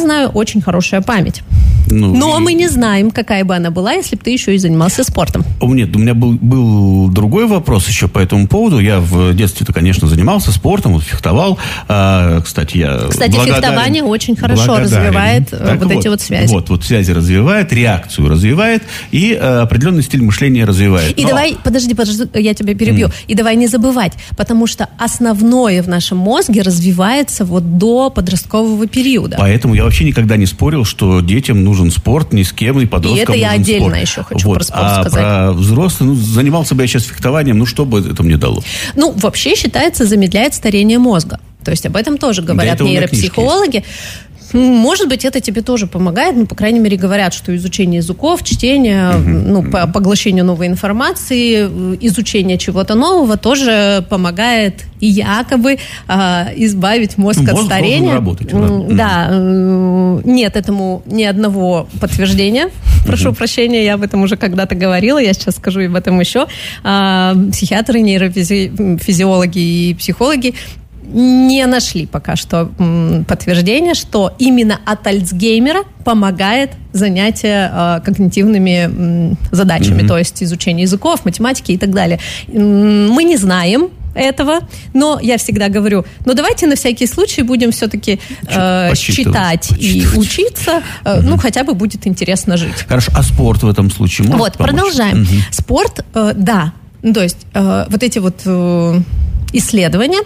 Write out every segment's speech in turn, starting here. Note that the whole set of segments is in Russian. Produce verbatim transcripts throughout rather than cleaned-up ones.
знаю, очень хорошая память. Ну, Но и... мы не знаем, какая бы она была, если бы ты еще и занимался спортом. Нет, у меня был, был другой вопрос еще по этому поводу. Я в детстве-то, конечно, занимался спортом, вот, фехтовал. А, кстати, я Кстати, фехтование очень хорошо развивает так вот, вот эти вот связи. Вот, вот связи развивает, реакцию развивает и а, определенный стиль мышления развивает. И Но... давай, подожди, подожди, я тебя перебью. Mm. И давай не забывать, потому что основное в нашем мозге развивается вот до подросткового периода. Поэтому я вообще никогда не спорил, что детям нужен спорт, ни с кем, и подросткам нужен спорт. И это я отдельно спорт. еще хочу вот. про спорт а сказать. А про взрослых, ну, занимался бы я сейчас фехтованием, ну, что бы это мне дало? Ну, вообще считается, замедляет старение мозга. То есть об этом тоже говорят нейропсихологи. Может быть, это тебе тоже помогает, ну, по крайней мере, говорят, что изучение языков, чтение, uh-huh. ну, по поглощению новой информации, изучение чего-то нового тоже помогает и якобы э, избавить мозг ну, от мозг старения. Работать, да, э, нет этому ни одного подтверждения. Прошу uh-huh. прощения, я об этом уже когда-то говорила, я сейчас скажу об этом еще. Э, психиатры, нейрофизиологи и психологи не нашли пока что м, подтверждения, что именно от Альцгеймера помогает занятие э, когнитивными м, задачами, mm-hmm. то есть изучение языков, математики и так далее. Мы не знаем этого, но я всегда говорю, ну давайте на всякий случай будем все-таки э, читать и учиться, э, mm-hmm. ну хотя бы будет интересно жить. Хорошо, а спорт в этом случае может Вот, помочь? Продолжаем. Mm-hmm. Спорт, э, да, ну, то есть э, вот эти вот э, исследования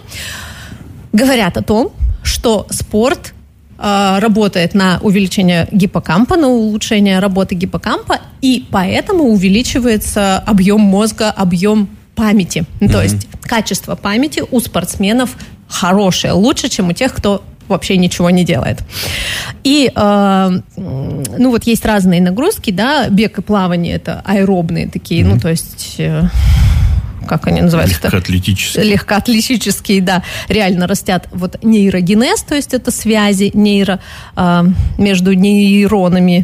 говорят о том, что спорт э, работает на увеличение гиппокампа, на улучшение работы гиппокампа, и поэтому увеличивается объем мозга, объем памяти. Mm-hmm. То есть качество памяти у спортсменов хорошее, лучше, чем у тех, кто вообще ничего не делает. И, э, ну вот есть разные нагрузки, да, бег и плавание, это аэробные такие, mm-hmm. ну то есть... Э, как они называются? Легкоатлетические. Легкоатлетические, да. Реально растят вот нейрогенез, то есть это связи нейро, э, между нейронами.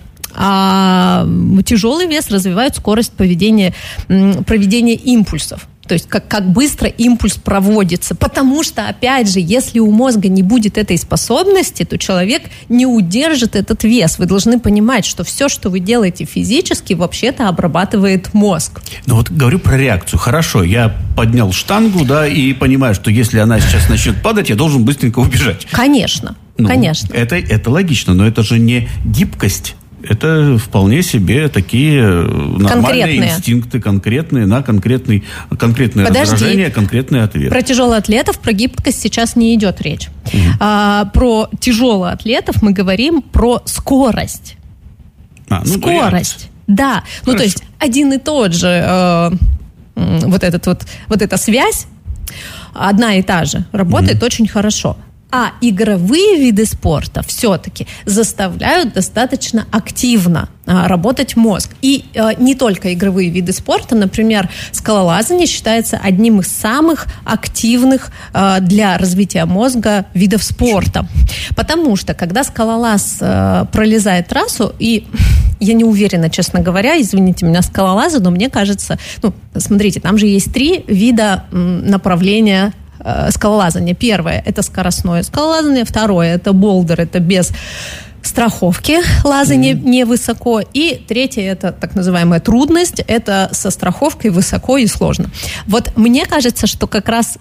А тяжелый вес развивает скорость поведения, проведения импульсов. То есть как, как быстро импульс проводится. Потому что, опять же, если у мозга не будет этой способности, то человек не удержит этот вес. Вы должны понимать, что все, что вы делаете физически, вообще-то обрабатывает мозг. Ну вот говорю про реакцию. Хорошо, я поднял штангу, да, и понимаю, что если она сейчас начнет падать, я должен быстренько убежать. Конечно, ну, конечно. Это, это логично, но это же не гибкость. Это вполне себе такие нормальные конкретные инстинкты, конкретные на конкретный, конкретное Подожди. раздражение, конкретный ответ. Про тяжелоатлетов, про гибкость сейчас не идет речь. Угу. А, про тяжелоатлетов мы говорим про скорость. А, ну, скорость. Да. Хорошо. Ну, то есть один и тот же э, вот, этот вот, вот эта связь, одна и та же, работает угу. очень хорошо. А игровые виды спорта все-таки заставляют достаточно активно а, работать мозг. И а, не только игровые виды спорта, например, скалолазание считается одним из самых активных а, для развития мозга видов спорта. Потому что, когда скалолаз а, пролезает трассу, и я не уверена, честно говоря, извините меня, скалолазы, но мне кажется, ну, смотрите, там же есть три вида м, направления скалолазание. Первое – это скоростное скалолазание. Второе – это болдер, это без страховки, лазание mm-hmm. невысоко. И третье – это так называемая трудность, это со страховкой высоко и сложно. Вот мне кажется, что как раз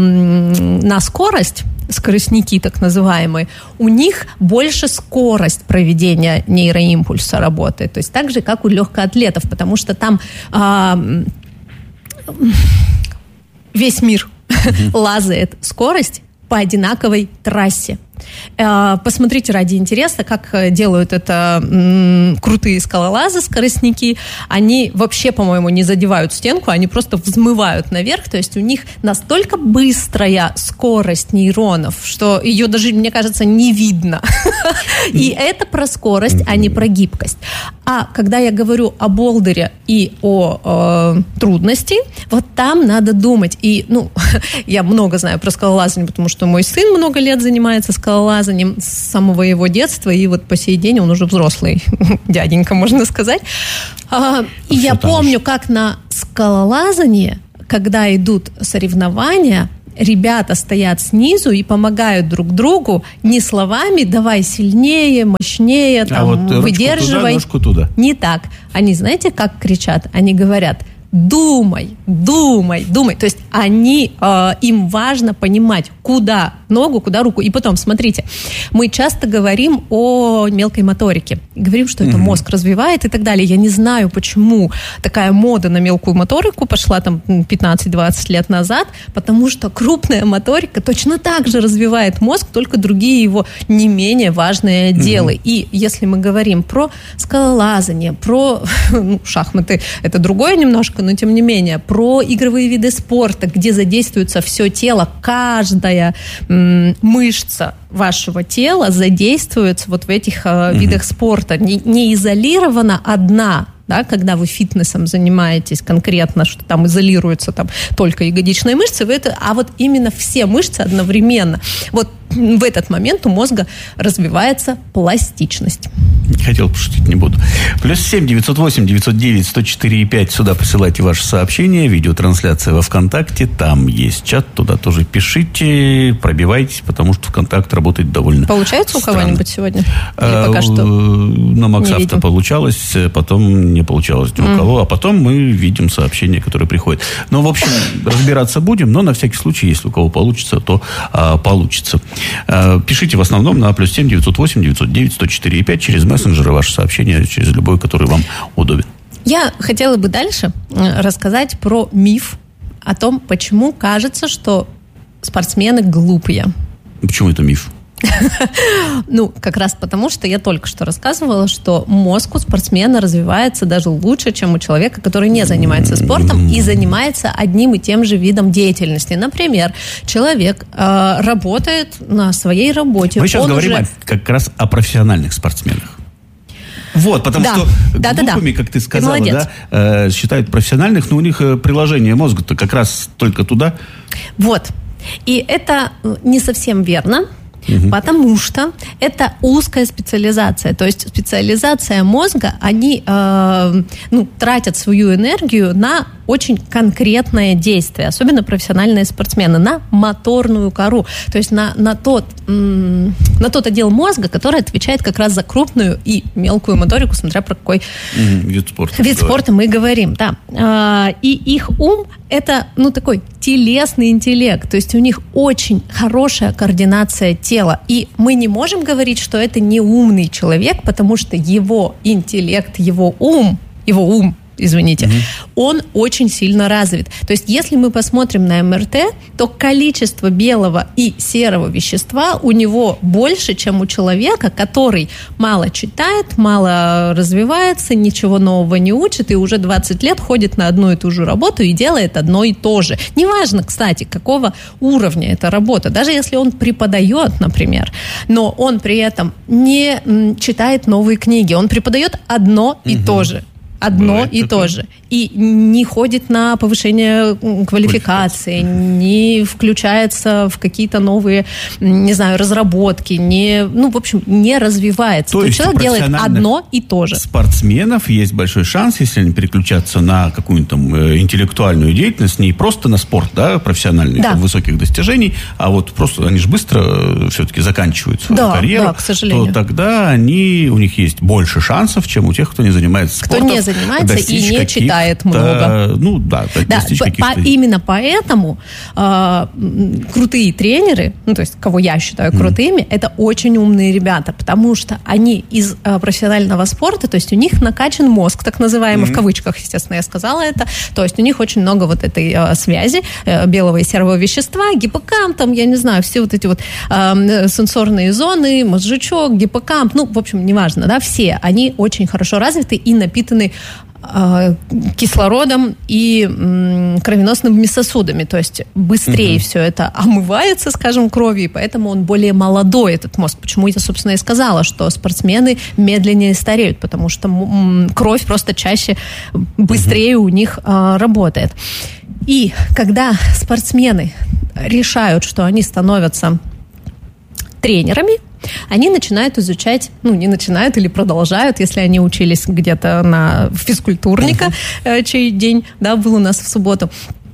м- на скорость, скоростники так называемые, у них больше скорость проведения нейроимпульса работает. То есть так же, как у легкоатлетов, потому что там а- весь мир Uh-huh. лазает скорость по одинаковой трассе. Посмотрите ради интереса, как делают это м, крутые скалолазы, скоростники. Они вообще, по-моему, не задевают стенку, они просто взмывают наверх. То есть у них настолько быстрая скорость нейронов, что ее даже, мне кажется, не видно. И это про скорость, а не про гибкость. А когда я говорю о болдере и о э, трудности, вот там надо думать. И, ну, я много знаю про скалолазание, потому что мой сын много лет занимается скалолазанием, скалолазанием с самого его детства, и вот по сей день он уже взрослый дяденька, можно сказать. А, и я помню, как на скалолазании, когда идут соревнования, ребята стоят снизу и помогают друг другу не словами «давай сильнее, мощнее, там, а вот выдерживай». Ручку туда, ножку туда. Не так. Они, знаете, как кричат? Они говорят: думай, думай, думай. То есть они, э, им важно понимать, куда ногу, куда руку. И потом, смотрите, мы часто говорим о мелкой моторике. Говорим, что это mm-hmm. мозг развивает и так далее. Я не знаю, почему такая мода на мелкую моторику пошла там пятнадцать-двадцать лет назад, потому что крупная моторика точно так же развивает мозг, только другие его не менее важные отделы. Mm-hmm. И если мы говорим про скалолазание, про ну, шахматы, это другое немножко, но тем не менее, про игровые виды спорта, где задействуется все тело, каждая м, мышца вашего тела задействуется вот в этих э, видах mm-hmm. спорта. Не, не изолирована одна, да, когда вы фитнесом занимаетесь конкретно, что там изолируются там только ягодичные мышцы, вы это, а вот именно все мышцы одновременно. Вот в этот момент у мозга развивается пластичность. Хотел пошутить, не буду. Плюс семь девятьсот восемь девятьсот девять сто четыре и пять. Сюда присылайте ваши сообщения. Видеотрансляция во ВКонтакте. Там есть чат. Туда тоже пишите. Пробивайтесь, потому что ВКонтакт работает довольно Получается у странно. Кого-нибудь сегодня? Или а, пока что на Максавто получалось, потом не получалось ни у mm. кого. А потом мы видим сообщения, которые приходят. Ну, в общем, разбираться будем. Но на всякий случай, если у кого получится, то а, получится. А, пишите в основном на плюс семь девятьсот восемь девятьсот девять сто четыре и пять через мессенджеры, ваши сообщения, через любой, который вам удобен. Я хотела бы дальше рассказать про миф о том, почему кажется, что спортсмены глупые. Почему это миф? Ну, как раз потому, что я только что рассказывала, что мозг у спортсмена развивается даже лучше, чем у человека, который не занимается спортом и занимается одним и тем же видом деятельности. Например, человек э, работает на своей работе. Мы сейчас Он говорим уже... о, как раз о профессиональных спортсменах. Вот, потому да, что да, глупыми, да, да. как ты сказала, ты да, э, считают профессиональных, но у них приложение мозга-то как раз только туда. Вот. И это не совсем верно. Угу. Потому что это узкая специализация. То есть специализация мозга, они э, ну, тратят свою энергию на очень конкретное действие, особенно профессиональные спортсмены, на моторную кору, то есть на, на, тот, м- на тот отдел мозга, который отвечает как раз за крупную и мелкую моторику, смотря про какой mm, вид спорта, вид спорта мы говорим. Да. А, и их ум – это ну, такой телесный интеллект, то есть у них очень хорошая координация тела, и мы не можем говорить, что это не умный человек, потому что его интеллект, его ум, его ум, извините, угу. он очень сильно развит. То есть, если мы посмотрим на эм эр тэ, то количество белого и серого вещества у него больше, чем у человека, который мало читает, мало развивается, ничего нового не учит и уже двадцать лет ходит на одну и ту же работу и делает одно и то же. Неважно, кстати, какого уровня эта работа, даже если он преподает, например, но он при этом не читает новые книги, он преподает одно и угу. то же. Одно Бывает и такое. То же. И не ходит на повышение квалификации, не включается в какие-то новые, не знаю, разработки, не, ну, в общем, не развивается. То, то есть человек делает одно и то же. Спортсменов есть большой шанс, если они переключатся на какую-нибудь там интеллектуальную деятельность, не просто на спорт, да, профессиональных да. высоких достижений, а вот просто они же быстро все-таки заканчивают свою да, карьеру, да, к сожалению. То тогда они, у них есть больше шансов, чем у тех, кто не занимается спортом. Кто не занимается и не читает много. Ну да, да по, именно поэтому э, крутые тренеры, ну то есть кого я считаю крутыми, mm. это очень умные ребята, потому что они из э, профессионального спорта, то есть у них накачан мозг, так называемый, mm. в кавычках, естественно, я сказала это, то есть у них очень много вот этой э, связи э, белого и серого вещества, гиппокамп, там, я не знаю, все вот эти вот э, сенсорные зоны, мозжечок, гиппокамп, ну, в общем, неважно, да, все, они очень хорошо развиты и напитаны кислородом и м, кровеносными сосудами, то есть быстрее угу. все это омывается, скажем, кровью, и поэтому он более молодой, этот мозг. Почему я, собственно, и сказала, что спортсмены медленнее стареют, потому что м, кровь просто чаще, быстрее угу. у них а, работает. И когда спортсмены решают, что они становятся тренерами, они начинают изучать, ну, не начинают или продолжают, если они учились где-то на физкультурника, uh-huh. чей день, да, был у нас в субботу.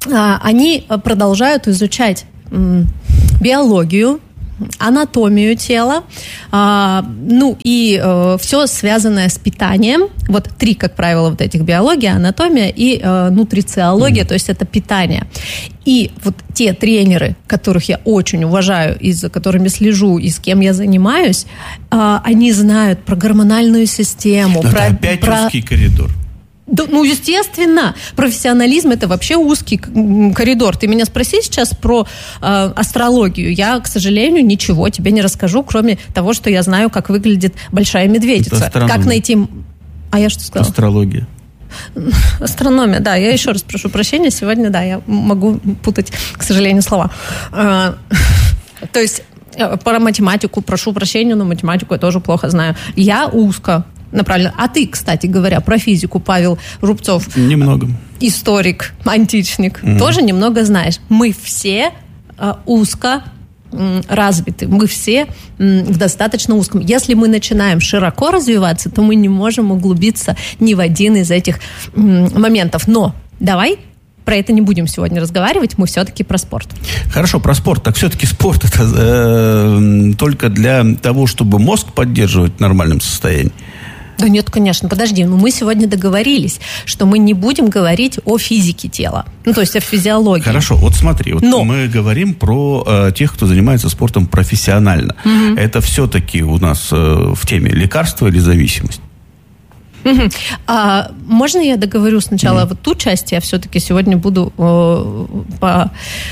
они продолжают изучать биологию, анатомию тела, а, ну и э, все связанное с питанием. Вот три, как правило, вот этих: биология, анатомия и э, нутрициология, mm-hmm. то есть это питание. И вот те тренеры, которых я очень уважаю и за которыми слежу, и с кем я занимаюсь, э, они знают про гормональную систему. Но про, это опять про... узкий коридор. Да, ну, естественно, профессионализм – это вообще узкий коридор. Ты меня спроси сейчас про э, астрологию. Я, к сожалению, ничего тебе не расскажу, кроме того, что я знаю, как выглядит большая медведица. Как найти... А я что сказала? Астрология. Астрономия, да. Я еще раз прошу прощения. Сегодня, да, я могу путать, к сожалению, слова. Э, то есть, про математику прошу прощения, но математику я тоже плохо знаю. Я узко направленно. А ты, кстати говоря, про физику, Павел Рубцов. Немного. Историк, античник. Mm-hmm. Тоже немного знаешь. Мы все э, узко э, развиты. Мы все э, в достаточно узком. Если мы начинаем широко развиваться, то мы не можем углубиться ни в один из этих э, моментов. Но давай про это не будем сегодня разговаривать, мы все-таки про спорт. Хорошо, про спорт. Так все-таки спорт это э, только для того, чтобы мозг поддерживать в нормальном состоянии? Да нет, конечно, подожди, но мы сегодня договорились, что мы не будем говорить о физике тела, ну то есть о физиологии. Хорошо, вот смотри, вот но... мы говорим про э, тех, кто занимается спортом профессионально. Угу. Это все-таки у нас э, в теме лекарства или зависимость? Угу. А, можно я договорю сначала угу. вот ту часть, я все-таки сегодня буду э, по...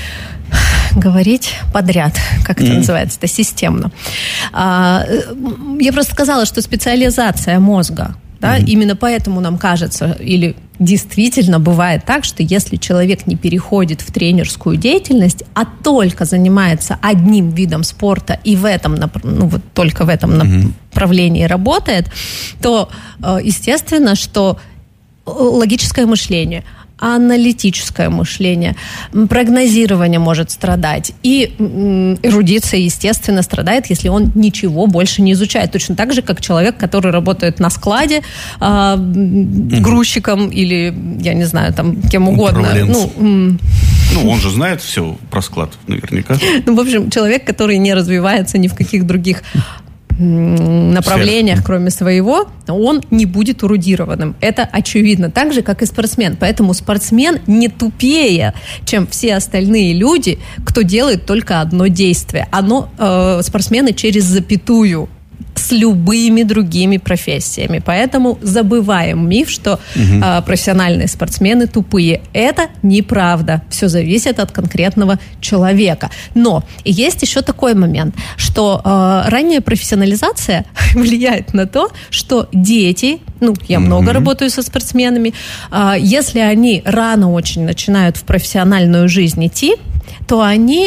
говорить подряд, как это mm. называется, это системно. А, я просто сказала, что специализация мозга, да, mm. именно поэтому нам кажется, или действительно бывает так, что если человек не переходит в тренерскую деятельность, а только занимается одним видом спорта и в этом, ну вот только в этом mm-hmm. направлении работает, то, естественно, что логическое мышление, аналитическое мышление, прогнозирование может страдать. И эрудиция, естественно, страдает, если он ничего больше не изучает. Точно так же, как человек, который работает на складе э, грузчиком или, я не знаю, там, кем угодно. Ну, ну, он же знает все про склад, наверняка. Ну, в общем, человек, который не развивается ни в каких других направлениях, Сверх. кроме своего, он не будет эрудированным. Это очевидно. Так же, как и спортсмен. Поэтому спортсмен не тупее, чем все остальные люди, кто делает только одно действие. Оно, э, спортсмены через запятую с любыми другими профессиями. Поэтому забываем миф, что угу. э, профессиональные спортсмены тупые. Это неправда. Все зависит от конкретного человека. Но есть еще такой момент, что э, ранняя профессионализация влияет на то, что дети, ну, я угу. много работаю со спортсменами, э, если они рано очень начинают в профессиональную жизнь идти, то они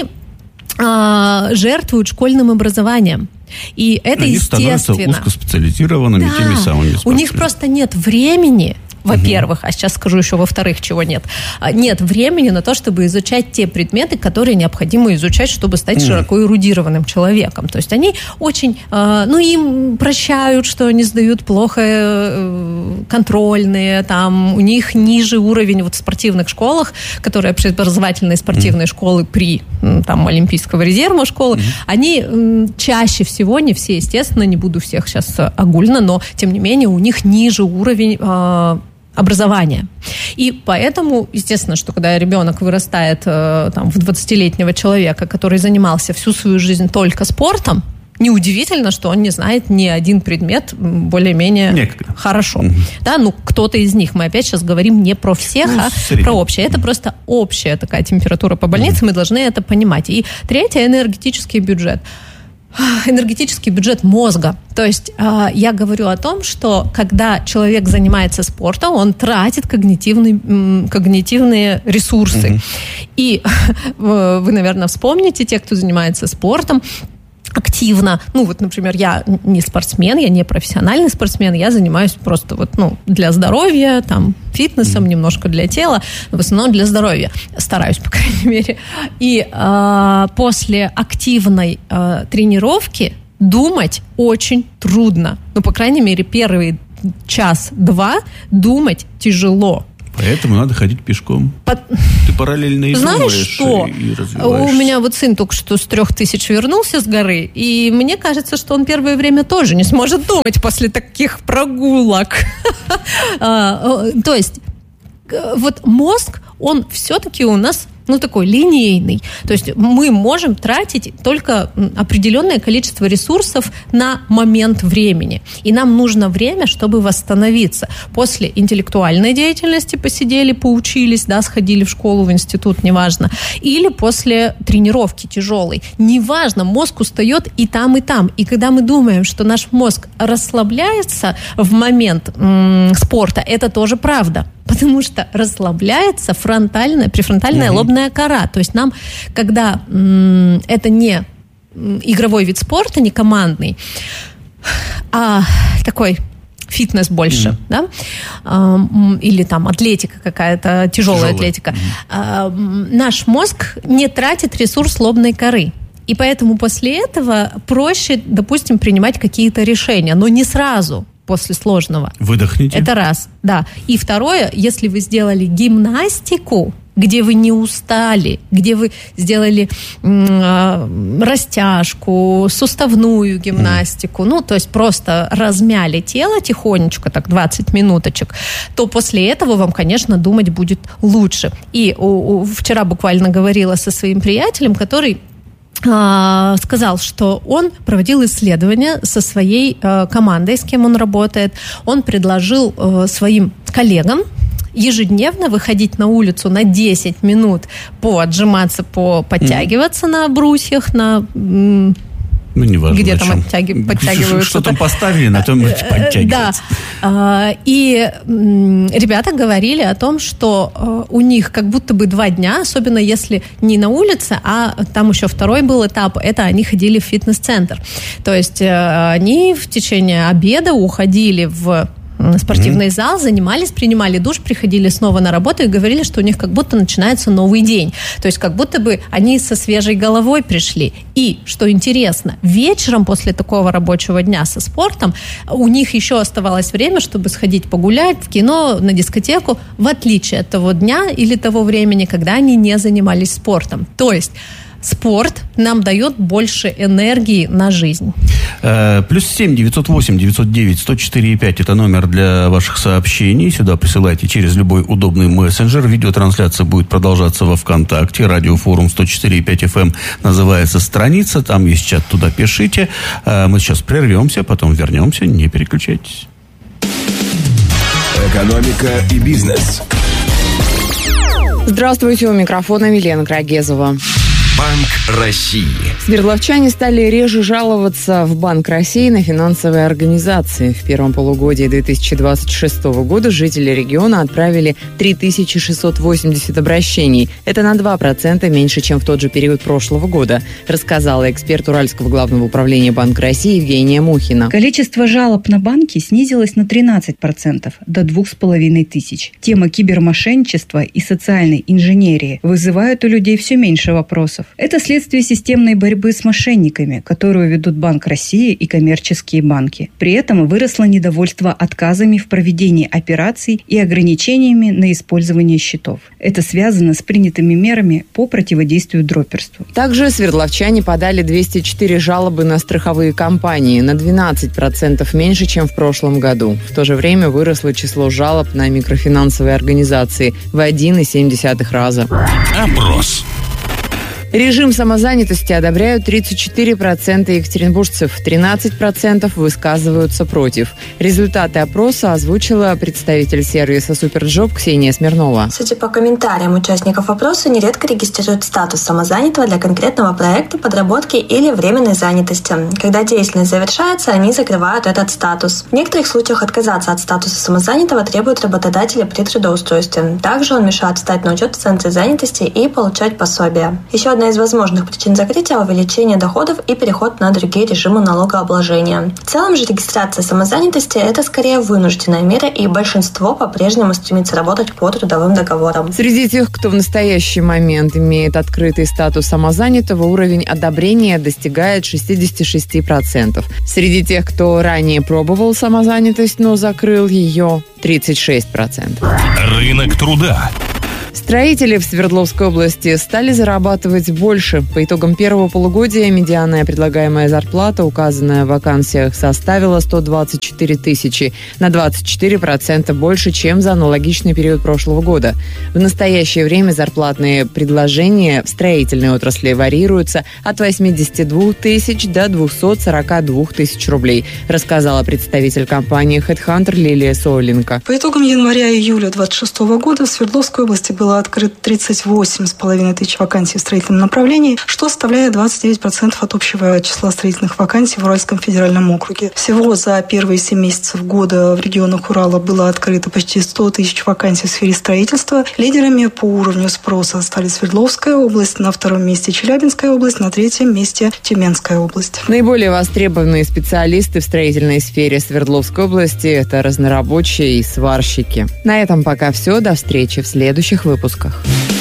э, жертвуют школьным образованием. И это Они естественно. становятся узкоспециализированными да. теми самыми спортсменами. У них просто нет времени, во-первых, угу. а сейчас скажу еще во-вторых, чего нет. Нет времени на то, чтобы изучать те предметы, которые необходимо изучать, чтобы стать угу. широко эрудированным человеком. То есть они очень, ну, им прощают, что они сдают плохо контрольные, там, у них ниже уровень вот в спортивных школах, которые общеобразовательные спортивные угу. школы при там Олимпийского резерва школы, угу. они чаще всего, не все, естественно, не буду всех сейчас огульно, но, тем не менее, у них ниже уровень образования. И поэтому, естественно, что когда ребенок вырастает э, там, в двадцатилетнего человека, который занимался всю свою жизнь только спортом, неудивительно, что он не знает ни один предмет более-менее Некогда. хорошо. Угу. Да, ну, кто-то из них. Мы опять сейчас говорим не про всех, ну, а средний. про общее. Это просто общая такая температура по больнице, угу. мы должны это понимать. И третье – энергетический бюджет. Энергетический бюджет мозга. То есть э, я говорю о том, что когда человек занимается спортом, он тратит когнитивный, м, когнитивные ресурсы. Mm-hmm. И э, вы, наверное, вспомните, те, кто занимается спортом активно, ну вот, например, я не спортсмен, я не профессиональный спортсмен, я занимаюсь просто вот, ну, для здоровья, там, фитнесом, mm-hmm. немножко для тела, но в основном для здоровья, стараюсь, по крайней мере. И э, после активной э, тренировки думать очень трудно. Ну, по крайней мере, первый час-два думать тяжело. Поэтому надо ходить пешком. Под... Ты параллельно и Знаешь думаешь, что? И, и развиваешься. У меня вот сын только что с трех тысяч вернулся с горы, и мне кажется, что он первое время тоже не сможет думать после таких прогулок. То есть, вот мозг, он все-таки у нас... ну, такой линейный. То есть мы можем тратить только определенное количество ресурсов на момент времени. И нам нужно время, чтобы восстановиться. После интеллектуальной деятельности посидели, поучились, да, сходили в школу, в институт, неважно. Или после тренировки тяжелой. Неважно, мозг устает и там, и там. И когда мы думаем, что наш мозг расслабляется в момент м- спорта, это тоже правда. Потому что расслабляется фронтальная, префронтальная mm-hmm. лобная кора. То есть нам, когда м, это не игровой вид спорта, не командный, а такой фитнес больше, mm-hmm. да, а, или там атлетика какая-то, тяжелая, тяжелая. атлетика, mm-hmm. а, наш мозг не тратит ресурс лобной коры. И поэтому после этого проще, допустим, принимать какие-то решения, но не сразу. После сложного. Выдохните. Это раз, да. И второе, если вы сделали гимнастику, где вы не устали, где вы сделали м- растяжку, суставную гимнастику, mm. ну, то есть просто размяли тело тихонечко, так двадцать минуточек, то после этого вам, конечно, думать будет лучше. И у, у, вчера буквально говорила со своим приятелем, который сказал, что он проводил исследования со своей э, командой, с кем он работает. Он предложил э, своим коллегам ежедневно выходить на улицу на десять минут, поотжиматься, по подтягиваться mm. на брусьях, на... М- Ну, не важно, где там оттяги, подтягиваются. Что там поставили, на том подтягиваются. Да. И ребята говорили о том, что у них как будто бы два дня, особенно если не на улице, а там еще второй был этап, это они ходили в фитнес-центр. То есть они в течение обеда уходили в спортивный mm-hmm. зал, занимались, принимали душ, приходили снова на работу и говорили, что у них как будто начинается новый день. То есть как будто бы они со свежей головой пришли. И, что интересно, вечером после такого рабочего дня со спортом у них еще оставалось время, чтобы сходить погулять в кино, на дискотеку, в отличие от того дня или того времени, когда они не занимались спортом. То есть спорт нам дает больше энергии на жизнь. Э, плюс семь девятьсот восемь девятьсот девять сто четыре пять это номер для ваших сообщений. Сюда присылайте через любой удобный мессенджер. Видеотрансляция будет продолжаться во ВКонтакте. Радиофорум сто четыре и пять эф эм называется страница. Там есть чат, туда пишите. Э, мы сейчас прервемся, потом вернемся. Не переключайтесь. Экономика и бизнес. Здравствуйте, у микрофона Милена Крагезова. Банк России. Свердловчане стали реже жаловаться в Банк России на финансовые организации. В первом полугодии две тысячи двадцать шестого года жители региона отправили три тысячи шестьсот восемьдесят обращений. Это на два процента меньше, чем в тот же период прошлого года, рассказала эксперт Уральского главного управления Банка России Евгения Мухина. Количество жалоб на банки снизилось на тринадцать процентов, до двух с половиной тысяч. Тема кибермошенничества и социальной инженерии вызывают у людей все меньше вопросов. Это следствие системной борьбы с мошенниками, которую ведут Банк России и коммерческие банки. При этом выросло недовольство отказами в проведении операций и ограничениями на использование счетов. Это связано с принятыми мерами по противодействию дроперству. Также свердловчане подали двести четыре жалобы на страховые компании, на двенадцать процентов меньше, чем в прошлом году. В то же время выросло число жалоб на микрофинансовые организации в один целых семь десятых раза. Опрос. Режим самозанятости одобряют тридцать четыре процента екатеринбуржцев, тринадцать процентов высказываются против. Результаты опроса озвучила представитель сервиса Суперджоп Ксения Смирнова. Судя по комментариям участников опроса, нередко регистрируют статус самозанятого для конкретного проекта, подработки или временной занятости. Когда деятельность завершается, они закрывают этот статус. В некоторых случаях отказаться от статуса самозанятого требуют работодатели при трудоустройстве. Также он мешает встать на учет в центре занятости и получать пособие. Еще одна одна из возможных причин закрытия – увеличение доходов и переход на другие режимы налогообложения. В целом же регистрация самозанятости – это скорее вынужденная мера, и большинство по-прежнему стремится работать по трудовым договорам. Среди тех, кто в настоящий момент имеет открытый статус самозанятого, уровень одобрения достигает шестьдесят шесть процентов. Среди тех, кто ранее пробовал самозанятость, но закрыл ее, тридцать шесть процентов. Рынок труда. Строители в Свердловской области стали зарабатывать больше. По итогам первого полугодия медианная предлагаемая зарплата, указанная в вакансиях, составила сто двадцать четыре тысячи, на двадцать четыре процента больше, чем за аналогичный период прошлого года. В настоящее время зарплатные предложения в строительной отрасли варьируются от восьмидесяти двух тысяч до двухсот сорока двух тысяч рублей, рассказала представитель компании HeadHunter Лилия Соленко. По итогам января-июля две тысячи двадцать шестого года в Свердловской области было открыто тридцать восемь с половиной тысяч вакансий в строительном направлении, что составляет двадцать девять процентов от общего числа строительных вакансий в Уральском федеральном округе. Всего за первые семь месяцев года в регионах Урала было открыто почти сто тысяч вакансий в сфере строительства. Лидерами по уровню спроса стали Свердловская область, на втором месте Челябинская область, на третьем месте Тюменская область. Наиболее востребованные специалисты в строительной сфере Свердловской области – это разнорабочие и сварщики. На этом пока все. До встречи в следующих выпусках.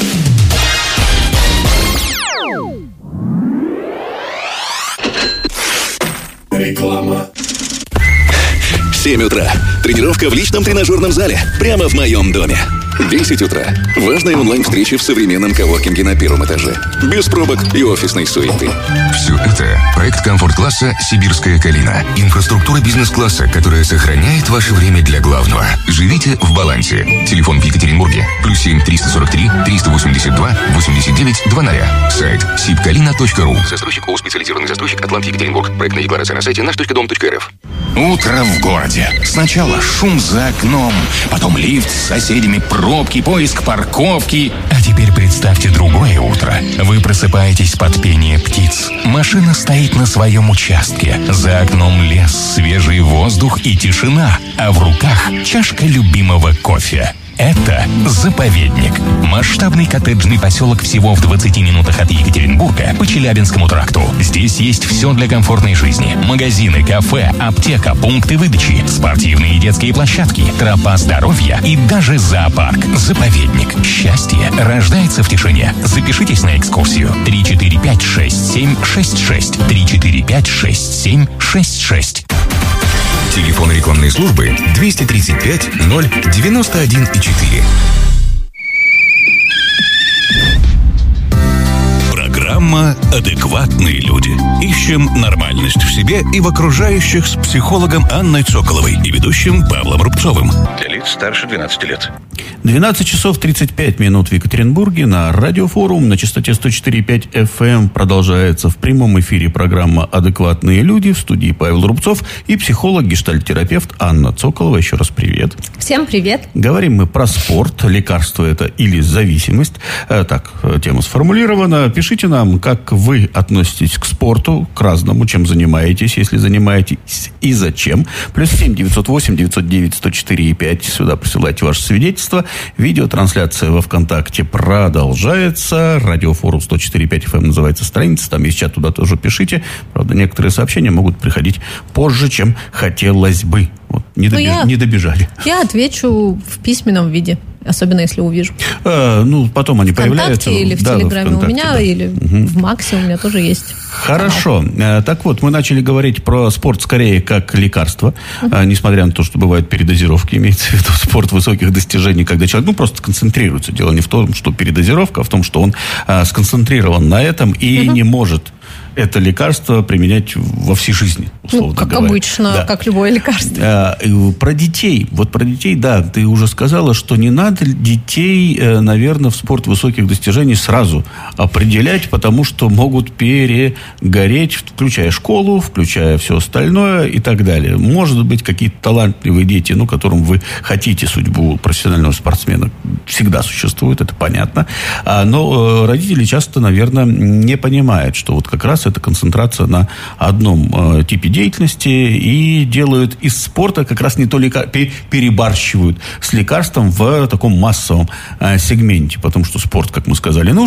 Реклама. семь утра. Тренировка в личном тренажерном зале. Прямо в моем доме. десять утра. Важная онлайн-встреча в современном коворкинге на первом этаже. Без пробок и офисной суеты. Все это – проект комфорт-класса «Сибирская калина». Инфраструктура бизнес-класса, которая сохраняет ваше время для главного. Живите в балансе. Телефон в Екатеринбурге. Плюс семь триста сорок три триста восемьдесят два восемьдесят девять двадцать. Сайт сибкалина точка ру. Застройщик ООО «Специализированный застройщик Атлант Екатеринбург». Проектная декларация на сайте наш точка дом точка эр эф. Утро в городе. Сначала шум за окном, потом лифт с соседями, пробки, поиск парковки. А теперь представьте другое утро. Вы просыпаетесь под пение птиц. Машина стоит на своем участке. За окном лес, свежий воздух и тишина. А в руках чашка любимого кофе. Это заповедник. Масштабный коттеджный поселок всего в двадцати минутах от Екатеринбурга по Челябинскому тракту. Здесь есть все для комфортной жизни. Магазины, кафе, аптека, пункты выдачи, спортивные и детские площадки, тропа здоровья и даже зоопарк. Заповедник. Счастье рождается в тишине. Запишитесь на экскурсию. три четыре пять шесть семь шесть шесть. три четыре пять шесть семь шесть шесть. Телефон рекламной службы двести тридцать пять ноль девяносто один и четыре. Программа «Адекватные люди». Ищем нормальность в себе и в окружающих с психологом Анной Цоколовой и ведущим Павлом Рубцовым. Для лиц старше двенадцати лет. двенадцать часов тридцать пять минут в Екатеринбурге. На радиофорум на частоте сто четыре и пять эф эм продолжается в прямом эфире программа «Адекватные люди». В студии Павел Рубцов и психолог, гештальт-терапевт Анна Цоколова. Еще раз привет. Всем привет. Говорим мы про спорт. Лекарство это или зависимость. Так, тема сформулирована. Пишите нам, как вы относитесь к спорту, к разному, чем занимаетесь, если занимаетесь, и зачем. Плюс семь девятьсот восемь девятьсот девять сто четыре и пять. Сюда присылайте ваше свидетельство. Видеотрансляция во ВКонтакте продолжается. Радиофорум сто четыре и пять эф эм называется страница. Там есть чат, туда тоже пишите. Правда, некоторые сообщения могут приходить позже, чем хотелось бы. Вот, не, ну, добеж... я, не добежали. Я отвечу в письменном виде. Особенно, если увижу. А, ну, потом они ВКонтакте появляются. Или в да, Телеграме у меня, да. Или угу. в Максе у меня тоже есть. Хорошо. Канал. Так вот, мы начали говорить про спорт скорее как лекарство. Угу. А, несмотря на то, что бывают передозировки, имеется в виду спорт высоких достижений, когда человек ну, просто концентрируется. Дело не в том, что передозировка, а в том, что он а, сконцентрирован на этом и угу. не может это лекарство применять во всей жизни, условно ну, как говоря. обычно, да. как любое лекарство. А, про детей. Вот про детей, да, ты уже сказала, что не надо детей, наверное, в спорт высоких достижений сразу определять, потому что могут перегореть, включая школу, включая все остальное и так далее. Может быть, какие-то талантливые дети, ну, которым вы хотите судьбу профессионального спортсмена, всегда существует, это понятно. А, но родители часто, наверное, не понимают, что вот как раз это концентрация на одном э, типе деятельности и делают из спорта как раз не то лекар... перебарщивают с лекарством в таком массовом э, сегменте, потому что спорт, как мы сказали, нужен,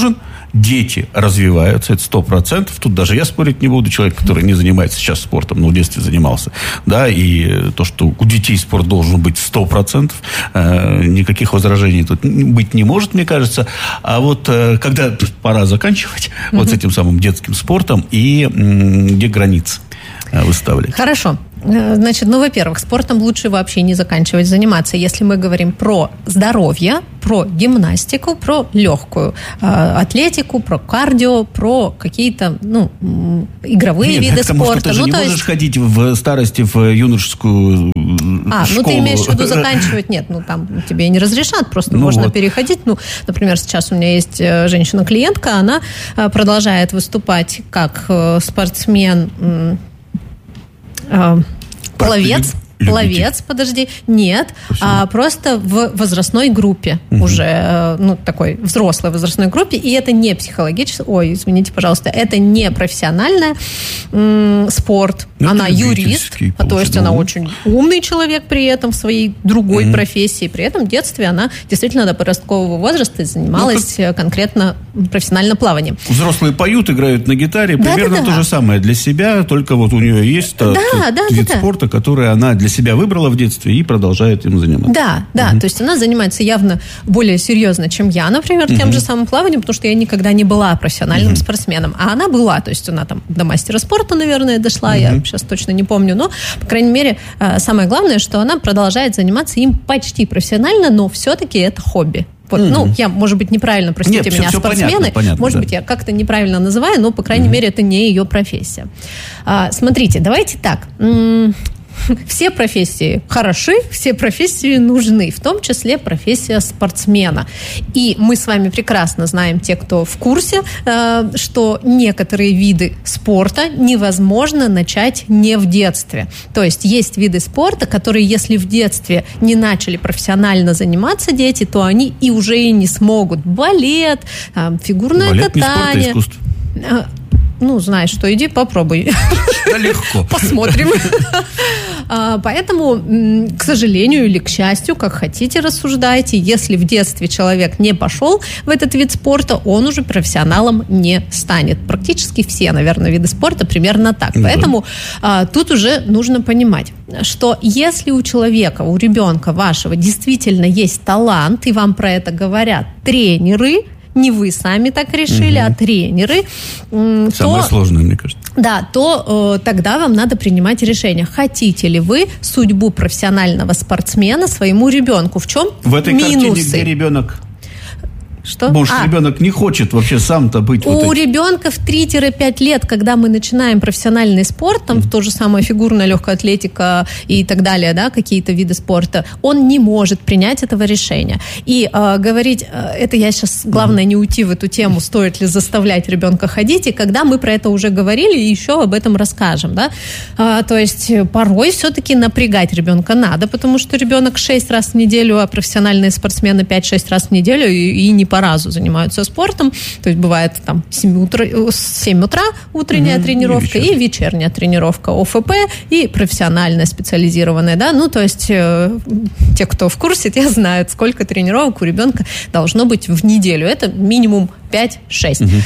дети развиваются, это сто процентов. Тут даже я спорить не буду, человек, который не занимается сейчас спортом, но в детстве занимался. Да, и то, что у детей спорт должен быть сто процентов, э, никаких возражений тут быть не может, мне кажется. А вот э, когда пора заканчивать mm-hmm. вот с этим самым детским спортом, и м, где границы э, выставлять? Хорошо. Значит, ну, во-первых, спортом лучше вообще не заканчивать заниматься, если мы говорим про здоровье, про гимнастику, про легкую э, атлетику, про кардио, про какие-то, ну, игровые Нет, виды потому спорта. Что ты же ну, не то можешь есть... ходить в старости в юношескую а, школу. ну ты имеешь в виду заканчивать? Нет, ну там тебе не разрешат, просто ну можно вот. переходить. Ну, например, сейчас у меня есть женщина-клиентка, она продолжает выступать как спортсмен... Пловец, Любите. пловец, подожди, нет, а просто в возрастной группе, угу. уже, ну, такой взрослой возрастной группе, и это не психологический, ой, извините, пожалуйста, это не профессиональный м- спорт, это она юрист, а то есть она очень умный человек при этом в своей другой угу. профессии, при этом в детстве она действительно до подросткового возраста занималась ну, как... конкретно профессиональным плаванием. Взрослые поют, играют на гитаре, да, примерно да, да. то же самое для себя, только вот у нее есть да, тот да, вид да, спорта, да. который она для себя выбрала в детстве и продолжает им заниматься. Да, да, угу. то есть она занимается явно более серьезно, чем я, например, угу. тем же самым плаванием, потому что я никогда не была профессиональным угу. спортсменом, а она была, то есть она там до мастера спорта, наверное, дошла, угу. я сейчас точно не помню, но, по крайней мере, самое главное, что она продолжает заниматься им почти профессионально, но все-таки это хобби. Вот, mm-hmm. ну, я, может быть, неправильно, простите Нет, меня, все, все спортсмены, понятно, понятно, может да. быть, я как-то неправильно называю, но, по крайней mm-hmm. мере, это не ее профессия. А, смотрите, давайте так. Все профессии хороши, все профессии нужны, в том числе профессия спортсмена. И мы с вами прекрасно знаем, те, кто в курсе, что некоторые виды спорта невозможно начать не в детстве. То есть есть виды спорта, которые, если в детстве не начали профессионально заниматься дети, то они и уже и не смогут. Балет, фигурное Балет катание. Не спорт, а искусство. Ну, знаешь, что, иди попробуй. Да легко. Посмотрим. Поэтому, к сожалению или к счастью, как хотите, рассуждайте, если в детстве человек не пошел в этот вид спорта, он уже профессионалом не станет. Практически все, наверное, виды спорта примерно так. Ну, Поэтому да. тут уже нужно понимать, что если у человека, у ребенка вашего действительно есть талант, и вам про это говорят тренеры, не вы сами так решили, угу. а тренеры. Самое то, сложное, мне кажется. Да, то э, тогда вам надо принимать решение, хотите ли вы судьбу профессионального спортсмена своему ребенку. В чем в этой минусы? Картине, где ребенок... Что? Может, а. ребенок не хочет вообще сам-то быть... У вот ребенка в три-пять лет, когда мы начинаем профессиональный спорт, там, mm-hmm. то же самое фигурная легкая атлетика и так далее, да, какие-то виды спорта, он не может принять этого решения. И э, говорить, э, это я сейчас, главное, не уйти в эту тему, стоит ли заставлять ребенка ходить, и когда мы про это уже говорили, еще об этом расскажем, да. Э, то есть порой все-таки напрягать ребенка надо, потому что ребенок шесть раз в неделю, а профессиональные спортсмены пять-шесть раз в неделю, и, и не по разу занимаются спортом, то есть бывает там семь утра, семь утра утренняя mm-hmm. тренировка и, и вечерняя тренировка ОФП и профессиональная специализированная, да, ну то есть э, те, кто в курсе, те знают, сколько тренировок у ребенка должно быть в неделю, это минимум пять-шесть. Mm-hmm.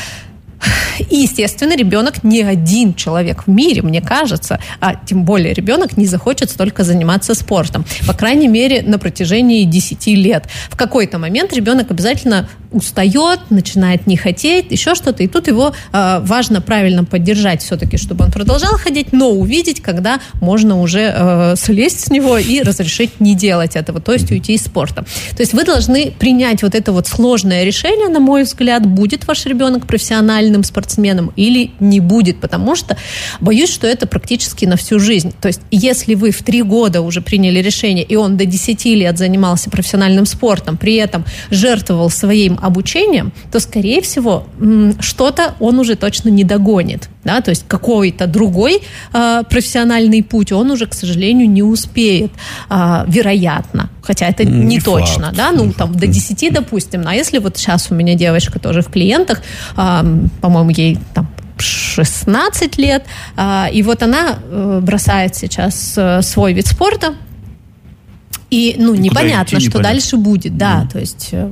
И, естественно, ребенок не один человек в мире, мне кажется, а тем более ребенок не захочет столько заниматься спортом. По крайней мере, на протяжении десяти лет. В какой-то момент ребенок обязательно устает, начинает не хотеть, еще что-то. И тут его э, важно правильно поддержать все-таки, чтобы он продолжал ходить, но увидеть, когда можно уже э, слезть с него и разрешить не делать этого, то есть уйти из спорта. То есть вы должны принять вот это вот сложное решение, на мой взгляд, будет ваш ребенок профессиональным спортсменом или не будет, потому что боюсь, что это практически на всю жизнь. То есть если вы в три года уже приняли решение, и он до десяти лет занимался профессиональным спортом, при этом жертвовал своим обучением, то, скорее всего, что-то он уже точно не догонит. Да? То есть какой-то другой э, профессиональный путь он уже, к сожалению, не успеет. Э, вероятно. Хотя это не, не точно. Факт. Да? Ну, там, до десяти, допустим. А если вот сейчас у меня девочка тоже в клиентах, э, по-моему, ей там шестнадцать лет, э, и вот она э, бросает сейчас э, свой вид спорта, и, ну, непонятно, идти, что непонятно. Дальше будет. Да, mm. то есть... Э,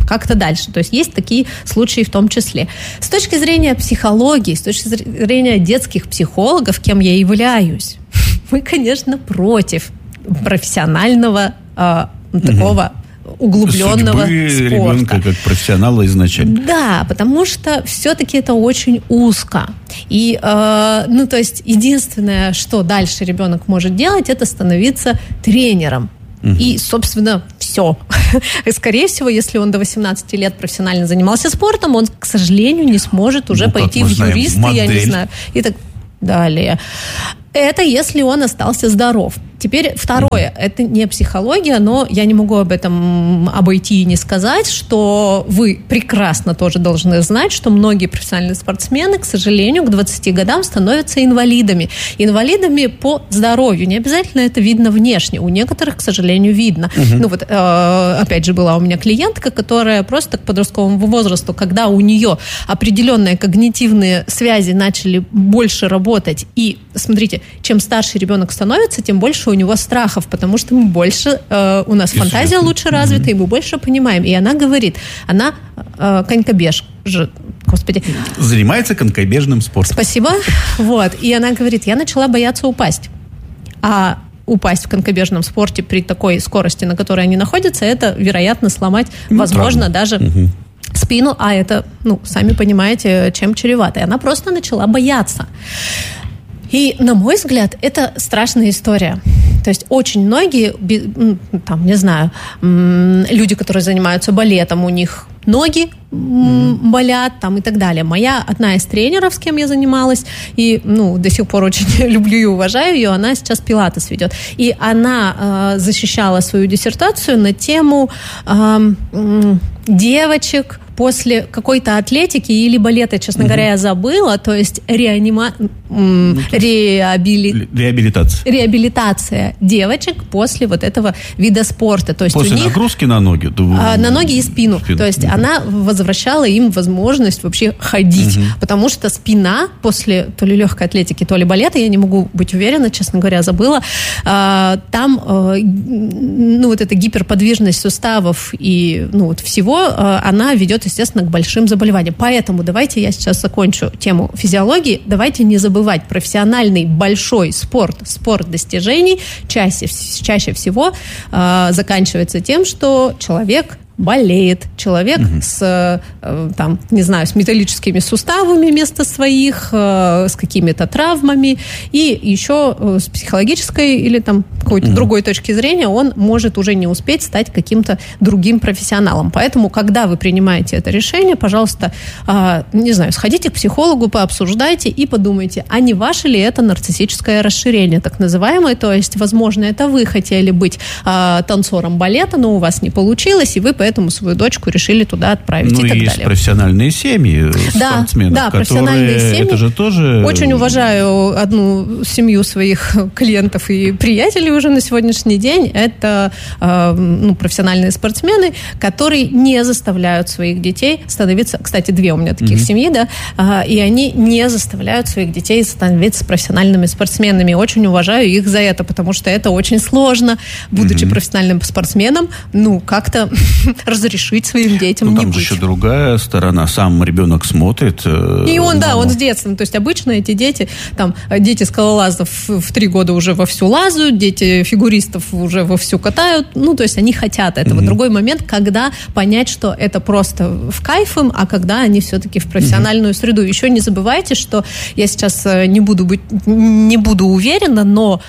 как-то дальше. То есть есть такие случаи в том числе. С точки зрения психологии, с точки зрения детских психологов, кем я являюсь, мы, конечно, против профессионального э, такого углубленного судьбы спорта. Ребенка как профессионала изначально. Да, потому что все-таки это очень узко. И, э, ну, то есть, единственное, что дальше ребенок может делать, это становиться тренером. Угу. И, собственно, все. И, скорее всего, если он до восемнадцати лет профессионально занимался спортом, он, к сожалению, не сможет уже ну, пойти в знаем, юристы, модель. Я не знаю, и так далее. Это если он остался здоров. Теперь второе, это не психология, но я не могу об этом обойти и не сказать, что вы прекрасно тоже должны знать, что многие профессиональные спортсмены, к сожалению, к двадцати годам становятся инвалидами. Инвалидами по здоровью. Не обязательно это видно внешне. У некоторых, к сожалению, видно. Угу. Ну вот, э, опять же, была у меня клиентка, которая просто к подростковому возрасту, когда у нее определенные когнитивные связи начали больше работать, и, смотрите, чем старше ребенок становится, тем больше у него страхов, потому что мы больше, э, у нас фантазия лучше развита, mm-hmm. и мы больше понимаем. И она говорит, она э, конькобеж, господи. Занимается конькобежным спортом. Спасибо. Вот. И она говорит, я начала бояться упасть. А упасть в конькобежном спорте при такой скорости, на которой они находятся, это, вероятно, сломать, ну, возможно, правда. даже... Mm-hmm. спину, а это, ну, сами понимаете, чем чревато. И она просто начала бояться. И, на мой взгляд, это страшная история. То есть очень многие, там, не знаю, люди, которые занимаются балетом, у них ноги mm. болят там, и так далее. Моя одна из тренеров, с кем я занималась, и ну, до сих пор очень люблю и уважаю ее, она сейчас пилатес ведет. И она э, защищала свою диссертацию на тему э, э, девочек после какой-то атлетики или балета, честно mm-hmm. говоря, я забыла, то есть реанима... ну, реабили... реабилитация. реабилитация девочек после вот этого вида спорта. То есть после у них... нагрузки на ноги? А, на ноги и спину. спину. То есть mm-hmm. она возвращала им возможность вообще ходить, mm-hmm. потому что спина после то ли легкой атлетики, то ли балета, я не могу быть уверена, честно говоря, забыла, а, там а, ну, вот эта гиперподвижность суставов и ну, вот всего, а, она ведет, естественно, к большим заболеваниям. Поэтому давайте я сейчас закончу тему физиологии. Давайте не забывать, профессиональный большой спорт, спорт достижений чаще, чаще всего э, заканчивается тем, что человек болеет, человек угу. с, э, там, не знаю, с металлическими суставами вместо своих, э, с какими-то травмами, и еще э, с психологической или там какой-то угу. другой точки зрения он может уже не успеть стать каким-то другим профессионалом. Поэтому, когда вы принимаете это решение, пожалуйста, э, не знаю, сходите к психологу, пообсуждайте и подумайте, а не ваше ли это нарциссическое расширение, так называемое, то есть, возможно, это вы хотели быть э, танцором балета, но у вас не получилось, и вы поэтому поэтому свою дочку решили туда отправить ну, и так есть далее. Профессиональные семьи да, спортсменов, да, которые... профессиональные семьи. Это же тоже... Очень уважаю одну семью своих клиентов и приятелей уже на сегодняшний день. Это э, ну, профессиональные спортсмены, которые не заставляют своих детей становиться... Кстати, две у меня таких mm-hmm. семьи, да, э, и они не заставляют своих детей становиться профессиональными спортсменами. Очень уважаю их за это, потому что это очень сложно, будучи mm-hmm. профессиональным спортсменом, ну, как-то разрешить своим детям ну, не там быть. Там же еще другая сторона. Сам ребенок смотрит. И он, да, он с детства. То есть обычно эти дети, там, дети скалолазов в три года уже вовсю лазают, дети фигуристов уже вовсю катают. Ну, то есть они хотят этого. Mm-hmm. Другой момент, когда понять, что это просто в кайф им, а когда они все-таки в профессиональную mm-hmm. среду. Еще не забывайте, что я сейчас не буду быть, не буду уверена, но...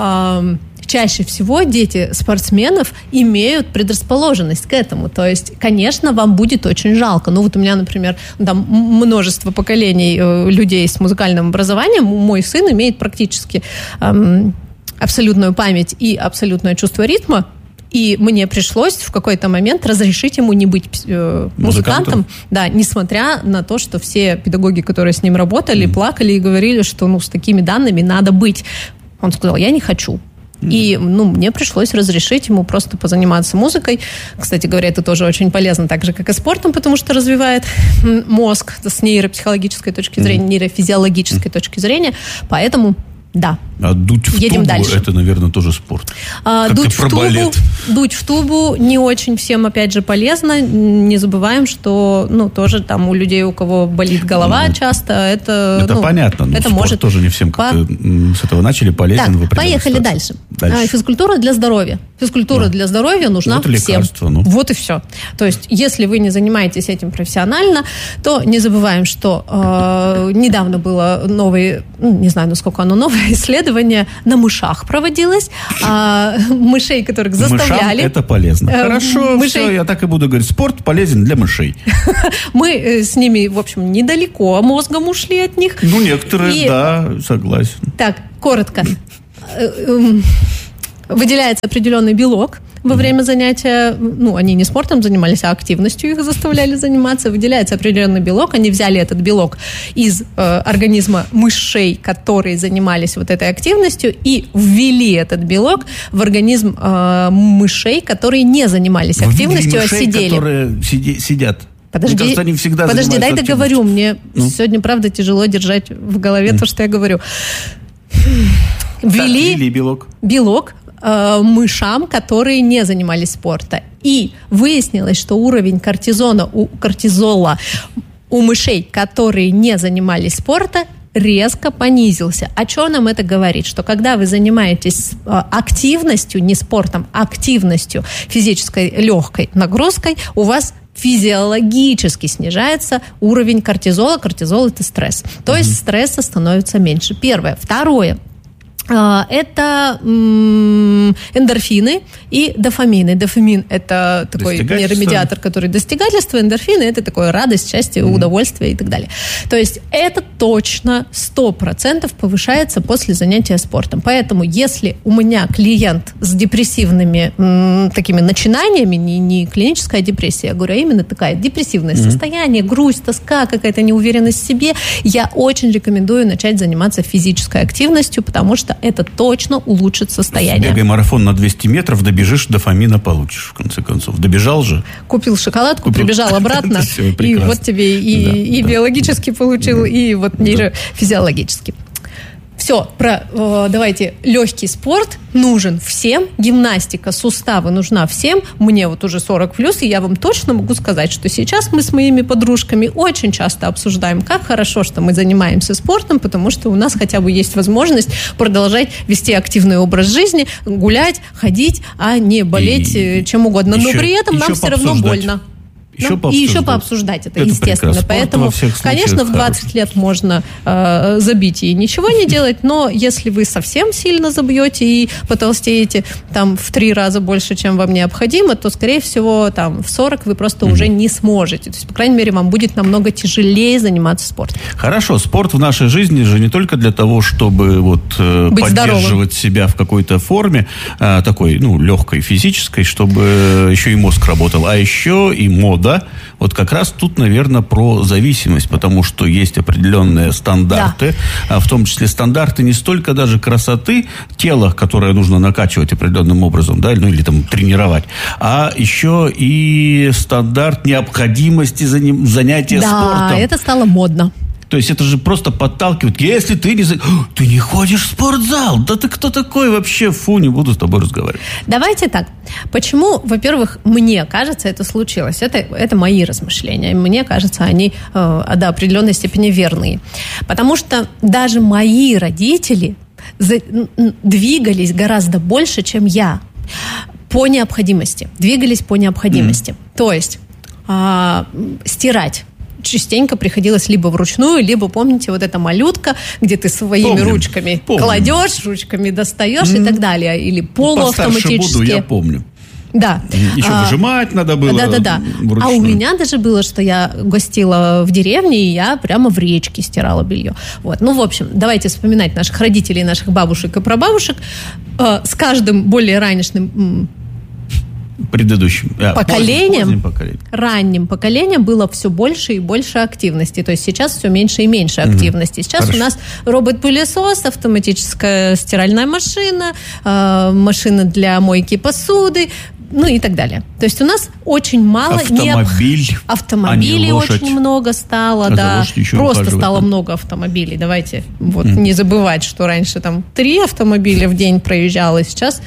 Э, чаще всего дети спортсменов имеют предрасположенность к этому. То есть, конечно, вам будет очень жалко. Ну, вот у меня, например, там множество поколений людей с музыкальным образованием. Мой сын имеет практически эм, абсолютную память и абсолютное чувство ритма. И мне пришлось в какой-то момент разрешить ему не быть э, музыкантом, да, несмотря на то, что все педагоги, которые с ним работали, mm. плакали и говорили, что ну, с такими данными надо быть. Он сказал, я не хочу. И, ну, мне пришлось разрешить ему просто позаниматься музыкой. Кстати говоря, это тоже очень полезно, так же, как и спортом, потому что развивает мозг с нейропсихологической точки зрения, нейрофизиологической точки зрения. Поэтому, да, А дуть в Едем тубу, дальше. это, наверное, тоже спорт. А, как дуть, ты про в тубу, балет. дуть в тубу не очень всем, опять же, полезно. Не забываем, что, ну, тоже там у людей, у кого болит голова ну, часто, это... Это ну, понятно, но это спорт может... тоже не всем как-то По... с этого начали полезен. Так, в поехали дальше. дальше. Физкультура для здоровья. Физкультура ну. для здоровья нужна вот всем. Ну. Вот и все. То есть, если вы не занимаетесь этим профессионально, то не забываем, что э, недавно было новое, ну, не знаю, насколько оно новое, исследование на мышах проводилось. А мышей, которых заставляли... Мышам это полезно. Э, Хорошо, мышей... все, я так и буду говорить. Спорт полезен для мышей. Мы с ними, в общем, недалеко мозгом ушли от них. Ну, некоторые, и... да, согласен. Так, коротко. Выделяется определенный белок во время занятия, ну, они не спортом занимались, а активностью их заставляли заниматься. Выделяется определенный белок. Они взяли этот белок из э, организма мышей, которые занимались вот этой активностью, и ввели этот белок в организм э, мышей, которые не занимались Ввели активностью, мышей, а сидели. которые сиди, сидят. Подожди, Мне кажется, они всегда подожди, дай договорю. Мне ну? сегодня, правда, тяжело держать в голове mm. то, что я говорю. Ввели, так, ввели белок. Белок мышам, которые не занимались спортом. И выяснилось, что уровень кортизона, у, кортизола у мышей, которые не занимались спортом, резко понизился. О чем нам это говорит? Что когда вы занимаетесь активностью, не спортом, а активностью, физической легкой нагрузкой, у вас физиологически снижается уровень кортизола. Кортизол – это стресс. То mm-hmm. есть стресса становится меньше. Первое. Второе. Это эндорфины и дофамины. Дофамин – это такой нейромедиатор, который достигательство, эндорфины – это такое радость, счастье, mm-hmm. удовольствие и так далее. То есть это точно сто процентов повышается после занятия спортом. Поэтому если у меня клиент с депрессивными м, такими начинаниями, не, не клиническая депрессия, я говорю, а именно такая депрессивное mm-hmm. состояние, грусть, тоска, какая-то неуверенность в себе, я очень рекомендую начать заниматься физической активностью, потому что это точно улучшит состояние. Бегай марафон на двести метров, добежишь, дофамина получишь, в конце концов. Добежал же? Купил шоколадку, Купил. прибежал обратно, и вот тебе и биологически получил, и вот нейрофизиологически. Все, про, э, давайте, легкий спорт нужен всем, гимнастика, суставы нужна всем. Мне вот уже сорок плюс, и я вам точно могу сказать, что сейчас мы с моими подружками очень часто обсуждаем, как хорошо, что мы занимаемся спортом, потому что у нас хотя бы есть возможность продолжать вести активный образ жизни, гулять, ходить, а не болеть и чем угодно. Но еще, при этом нам все равно больно. Еще ну, и еще пообсуждать это, это естественно. Прекрасно. Поэтому, конечно, в двадцать хороший. Лет можно э, забить и ничего не делать, но если вы совсем сильно забьете и потолстеете там в три раза больше, чем вам необходимо, то, скорее всего, там в сорок вы просто mm-hmm. уже не сможете. То есть, по крайней мере, вам будет намного тяжелее заниматься спортом. Хорошо, спорт в нашей жизни же не только для того, чтобы вот, э, поддерживать здоровым. Себя в какой-то форме, э, такой, ну, легкой, физической, чтобы еще и мозг работал, а еще и мода. Вот как раз тут, наверное, про зависимость, потому что есть определенные стандарты, да. в том числе стандарты не столько даже красоты тела, которое нужно накачивать определенным образом, да, ну или там тренировать, а еще и стандарт необходимости занятия да, спортом. Да, это стало модно. То есть это же просто подталкивает. Если ты не... Ты не ходишь в спортзал. Да ты кто такой вообще? Фу, не буду с тобой разговаривать. Давайте так. Почему, во-первых, мне кажется, это случилось? Это, это мои размышления. Мне кажется, они э, до определенной степени верные. Потому что даже мои родители за, двигались гораздо больше, чем я. По необходимости. Двигались по необходимости. Mm. То есть э, стирать частенько приходилось либо вручную, либо, помните, вот эта малютка, где ты своими помним, ручками помним. Кладешь, ручками достаешь mm. и так далее. Или полуавтоматически. Постарше буду, я помню. Да. Еще а, выжимать надо было. Да, да, да. А у меня даже было, что я гостила в деревне, и я прямо в речке стирала белье. Вот. Ну, в общем, давайте вспоминать наших родителей, наших бабушек и прабабушек. Э, с каждым более ранним предыдущим поколением, поколением, ранним поколением было все больше и больше активности. То есть сейчас все меньше и меньше активности. Сейчас Хорошо. У нас робот-пылесос, автоматическая стиральная машина, э, машина для мойки посуды. ну и так далее. То есть у нас очень мало... Автомобиль, необ... Автомобилей а очень много стало, а да. Просто стало да? много автомобилей. Давайте вот mm. не забывать, что раньше там три автомобиля в день проезжало, сейчас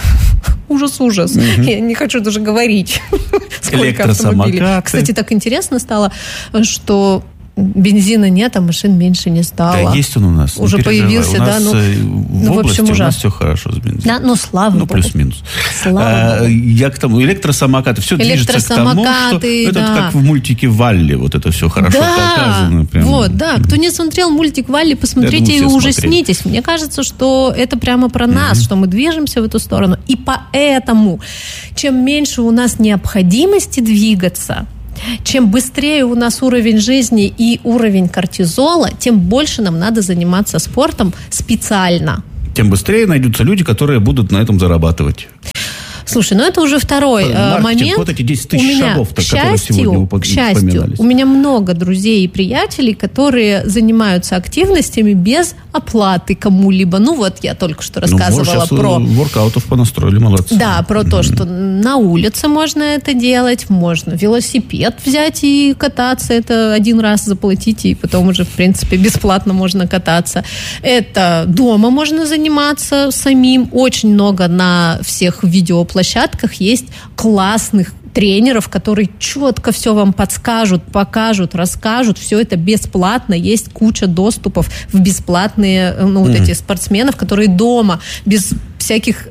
ужас-ужас. Mm-hmm. Я не хочу даже говорить, сколько автомобилей. Кстати, так интересно стало, что... Бензина нет, а машин меньше не стало. Да, есть он у нас. Уже появился, у да. Нас, ну, в ну, области в общем, у ужасно. нас все хорошо с бензином. Да, ну, слава ну, богу. Ну, плюс-минус. Слава а, богу. Я к тому, электросамокаты, все движется к тому, что да. это как в мультике «Валли», вот это все хорошо да. показано. Прям. Вот, да. Кто не смотрел мультик «Валли», посмотрите думаю, и ужаснитесь. Смотрели. Мне кажется, что это прямо про нас, mm-hmm. что мы движемся в эту сторону. И поэтому, чем меньше у нас необходимости двигаться, чем быстрее у нас уровень жизни и уровень кортизола, тем больше нам надо заниматься спортом специально. Тем быстрее найдутся люди, которые будут на этом зарабатывать. Слушай, ну это уже второй Маркетинг, момент. Вот эти десять тысяч шагов, к счастью, которые сегодня упоминались. К счастью, у меня много друзей и приятелей, которые занимаются активностями без оплаты кому-либо. Ну вот я только что рассказывала ну, про... воркаутов понастроили, молодцы. Да, про mm-hmm. то, что на улице можно это делать, можно велосипед взять и кататься, это один раз заплатить, и потом уже, в принципе, бесплатно можно кататься. Это дома можно заниматься самим. Очень много на всех видеоплощадках есть классных тренеров, которые четко все вам подскажут, покажут, расскажут. Все это бесплатно. Есть куча доступов в бесплатные, ну, вот mm. эти спортсменов, которые дома, без всяких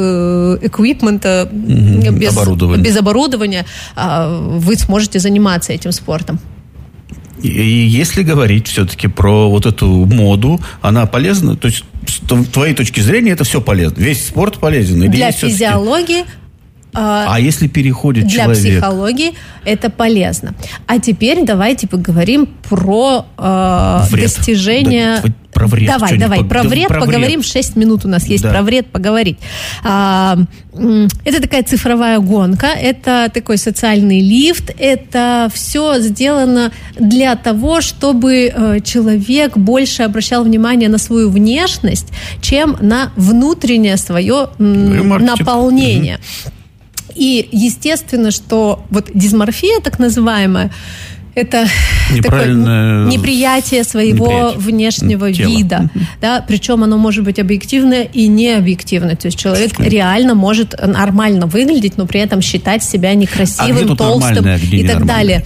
эквипмента, mm-hmm. без, оборудования. без оборудования, вы сможете заниматься этим спортом. И если говорить все-таки про вот эту моду, она полезна? То есть, с твоей точки зрения, это все полезно? Весь спорт полезен? Или для физиологии... А, а если переходит для человек? Для психологии это полезно. А теперь давайте поговорим про э, достижения... Да, про вред. Давай, давай, пог... про вред про поговорим. Вред. шесть минут у нас есть да. про вред поговорить. А, это такая цифровая гонка, это такой социальный лифт, это все сделано для того, чтобы э, человек больше обращал внимание на свою внешность, чем на внутреннее свое м, наполнение. Угу. И естественно, что вот дисморфия, так называемая, это такое неприятие своего неприятие. внешнего Тело. вида. Да? Причем оно может быть объективное и необъективное. То есть человек Что? реально может нормально выглядеть, но при этом считать себя некрасивым, а толстым а и так далее.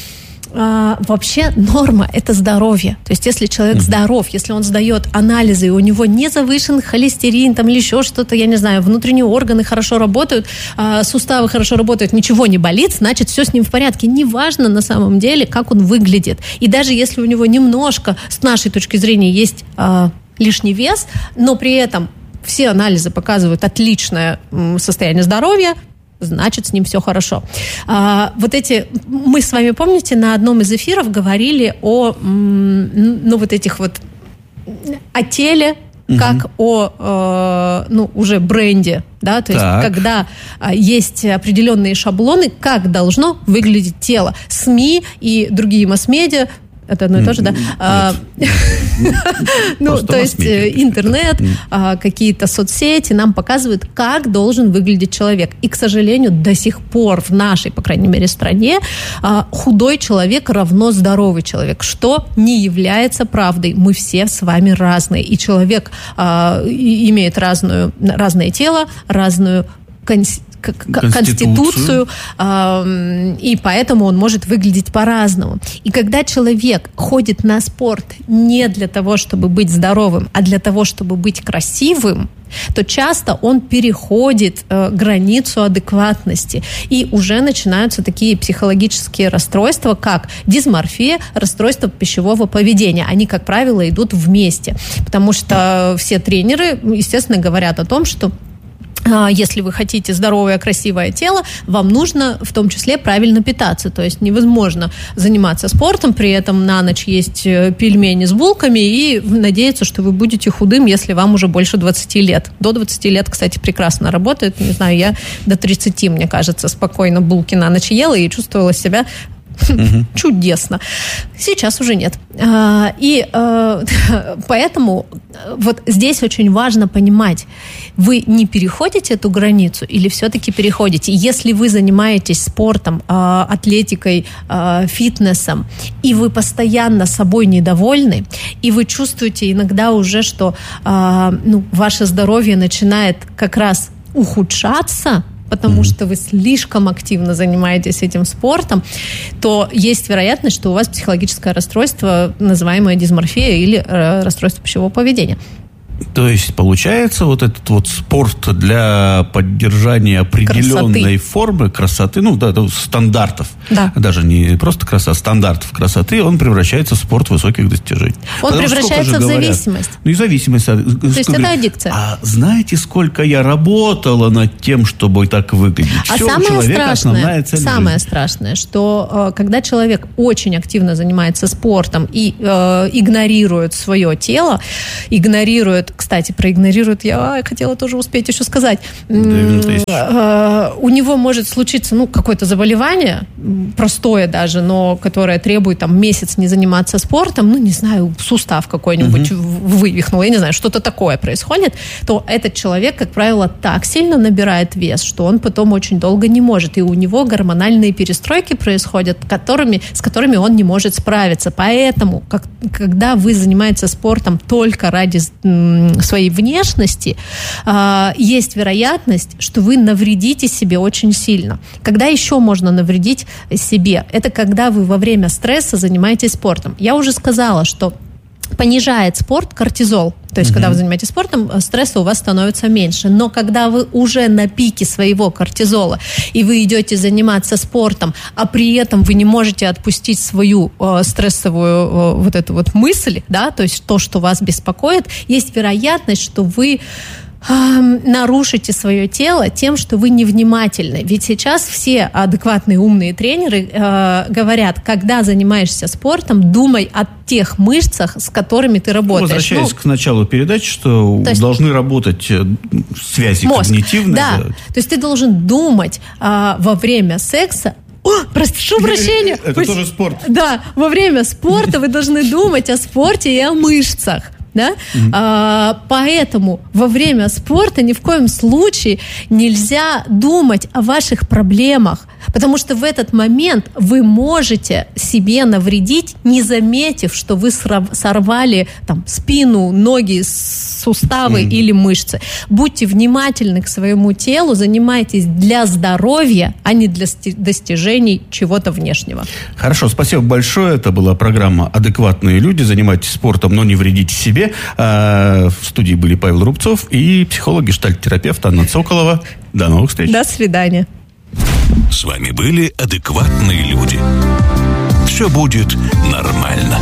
А, вообще норма – это здоровье. То есть если человек mm-hmm. здоров, если он сдает анализы, и у него не завышен холестерин там, или еще что-то, я не знаю, внутренние органы хорошо работают, а, суставы хорошо работают, ничего не болит, значит, все с ним в порядке. Неважно на самом деле, как он выглядит. И даже если у него немножко, с нашей точки зрения, есть а, лишний вес, но при этом все анализы показывают отличное м, состояние здоровья, значит, с ним все хорошо. А, вот эти... Мы с вами, помните, на одном из эфиров говорили о, ну, вот этих вот... о теле, угу. как о, э, ну, уже бренде, да, то так. есть, когда э, есть определенные шаблоны, как должно выглядеть тело. СМИ и другие масс-медиа, это одно и то же, да? А, ну, то есть интернет, какие-то соцсети нам показывают, как должен выглядеть человек. И, к сожалению, до сих пор в нашей, по крайней мере, стране худой человек равно здоровый человек, что не является правдой. Мы все с вами разные. И человек имеет разную, разное тело, разную конституцию, конституцию, э, и поэтому он может выглядеть по-разному. И когда человек ходит на спорт не для того, чтобы быть здоровым, а для того, чтобы быть красивым, то часто он переходит э, границу адекватности. И уже начинаются такие психологические расстройства, как дисморфия, расстройство пищевого поведения. Они, как правило, идут вместе. Потому что все тренеры, естественно, говорят о том, что если вы хотите здоровое, красивое тело, вам нужно в том числе правильно питаться. То есть невозможно заниматься спортом, при этом на ночь есть пельмени с булками и надеяться, что вы будете худым, если вам уже больше двадцати лет. До двадцати лет, кстати, прекрасно работает. Не знаю, я до тридцати, мне кажется, спокойно булки на ночь ела и чувствовала себя Угу. Чудесно. Сейчас уже нет. И поэтому вот здесь очень важно понимать, вы не переходите эту границу или все-таки переходите. Если вы занимаетесь спортом, атлетикой, фитнесом, и вы постоянно собой недовольны, и вы чувствуете иногда уже, что ну, ваше здоровье начинает как раз ухудшаться, потому mm-hmm. что вы слишком активно занимаетесь этим спортом, то есть вероятность, что у вас психологическое расстройство, называемое дисморфия или э, расстройство пищевого поведения. То есть, получается, вот этот вот спорт для поддержания определенной красоты. формы красоты, ну, да, стандартов, да. даже не просто красота, стандартов красоты, он превращается в спорт высоких достижений. Он Потому превращается в говорят, зависимость. Ну, и зависимость. То есть, сколько, это аддикция. А знаете, сколько я работала над тем, чтобы так выглядеть? А Все, самое у человека страшное, основная цель самое жизни. страшное, что когда человек очень активно занимается спортом и э, игнорирует свое тело, игнорирует, кстати, проигнорирует, я хотела тоже успеть еще сказать, да, у него может случиться, ну, какое-то заболевание, простое даже, но которое требует там месяц не заниматься спортом, ну, не знаю, сустав какой-нибудь угу. вывихнул, я не знаю, что-то такое происходит, то этот человек, как правило, так сильно набирает вес, что он потом очень долго не может, и у него гормональные перестройки происходят, которыми, с которыми он не может справиться. Поэтому, как, когда вы занимаетесь спортом только ради своей внешности, э, есть вероятность, что вы навредите себе очень сильно. Когда еще можно навредить себе? Это когда вы во время стресса занимаетесь спортом. Я уже сказала, что понижает спорт кортизол. То есть, mm-hmm. когда вы занимаетесь спортом, стресса у вас становится меньше. Но когда вы уже на пике своего кортизола, и вы идете заниматься спортом, а при этом вы не можете отпустить свою э, стрессовую э, вот эту вот мысль, да, то есть то, что вас беспокоит, есть вероятность, что вы нарушите свое тело тем, что вы невнимательны. Ведь сейчас все адекватные умные тренеры э, говорят, когда занимаешься спортом, думай о тех мышцах, с которыми ты работаешь. Возвращаясь ну, к началу передачи, что есть, должны работать связи мозг, когнитивные. Да, да, то есть ты должен думать э, во время секса. О, прошу прощения. Это тоже спорт. Да, во время спорта вы должны думать о спорте и о мышцах. Да? Mm-hmm. А, поэтому во время спорта ни в коем случае нельзя думать о ваших проблемах, потому что в этот момент вы можете себе навредить, не заметив, что вы сорвали там, спину, ноги, суставы mm-hmm. или мышцы. Будьте внимательны к своему телу, занимайтесь для здоровья, а не для достижений чего-то внешнего. Хорошо, спасибо большое. Это была программа «Адекватные люди». Занимайтесь спортом, но не вредите себе. В студии были Павел Рубцов и психолог-гештальт-терапевт Анна Цоколова. До новых встреч. До свидания. С вами были «Адекватные люди». Все будет нормально.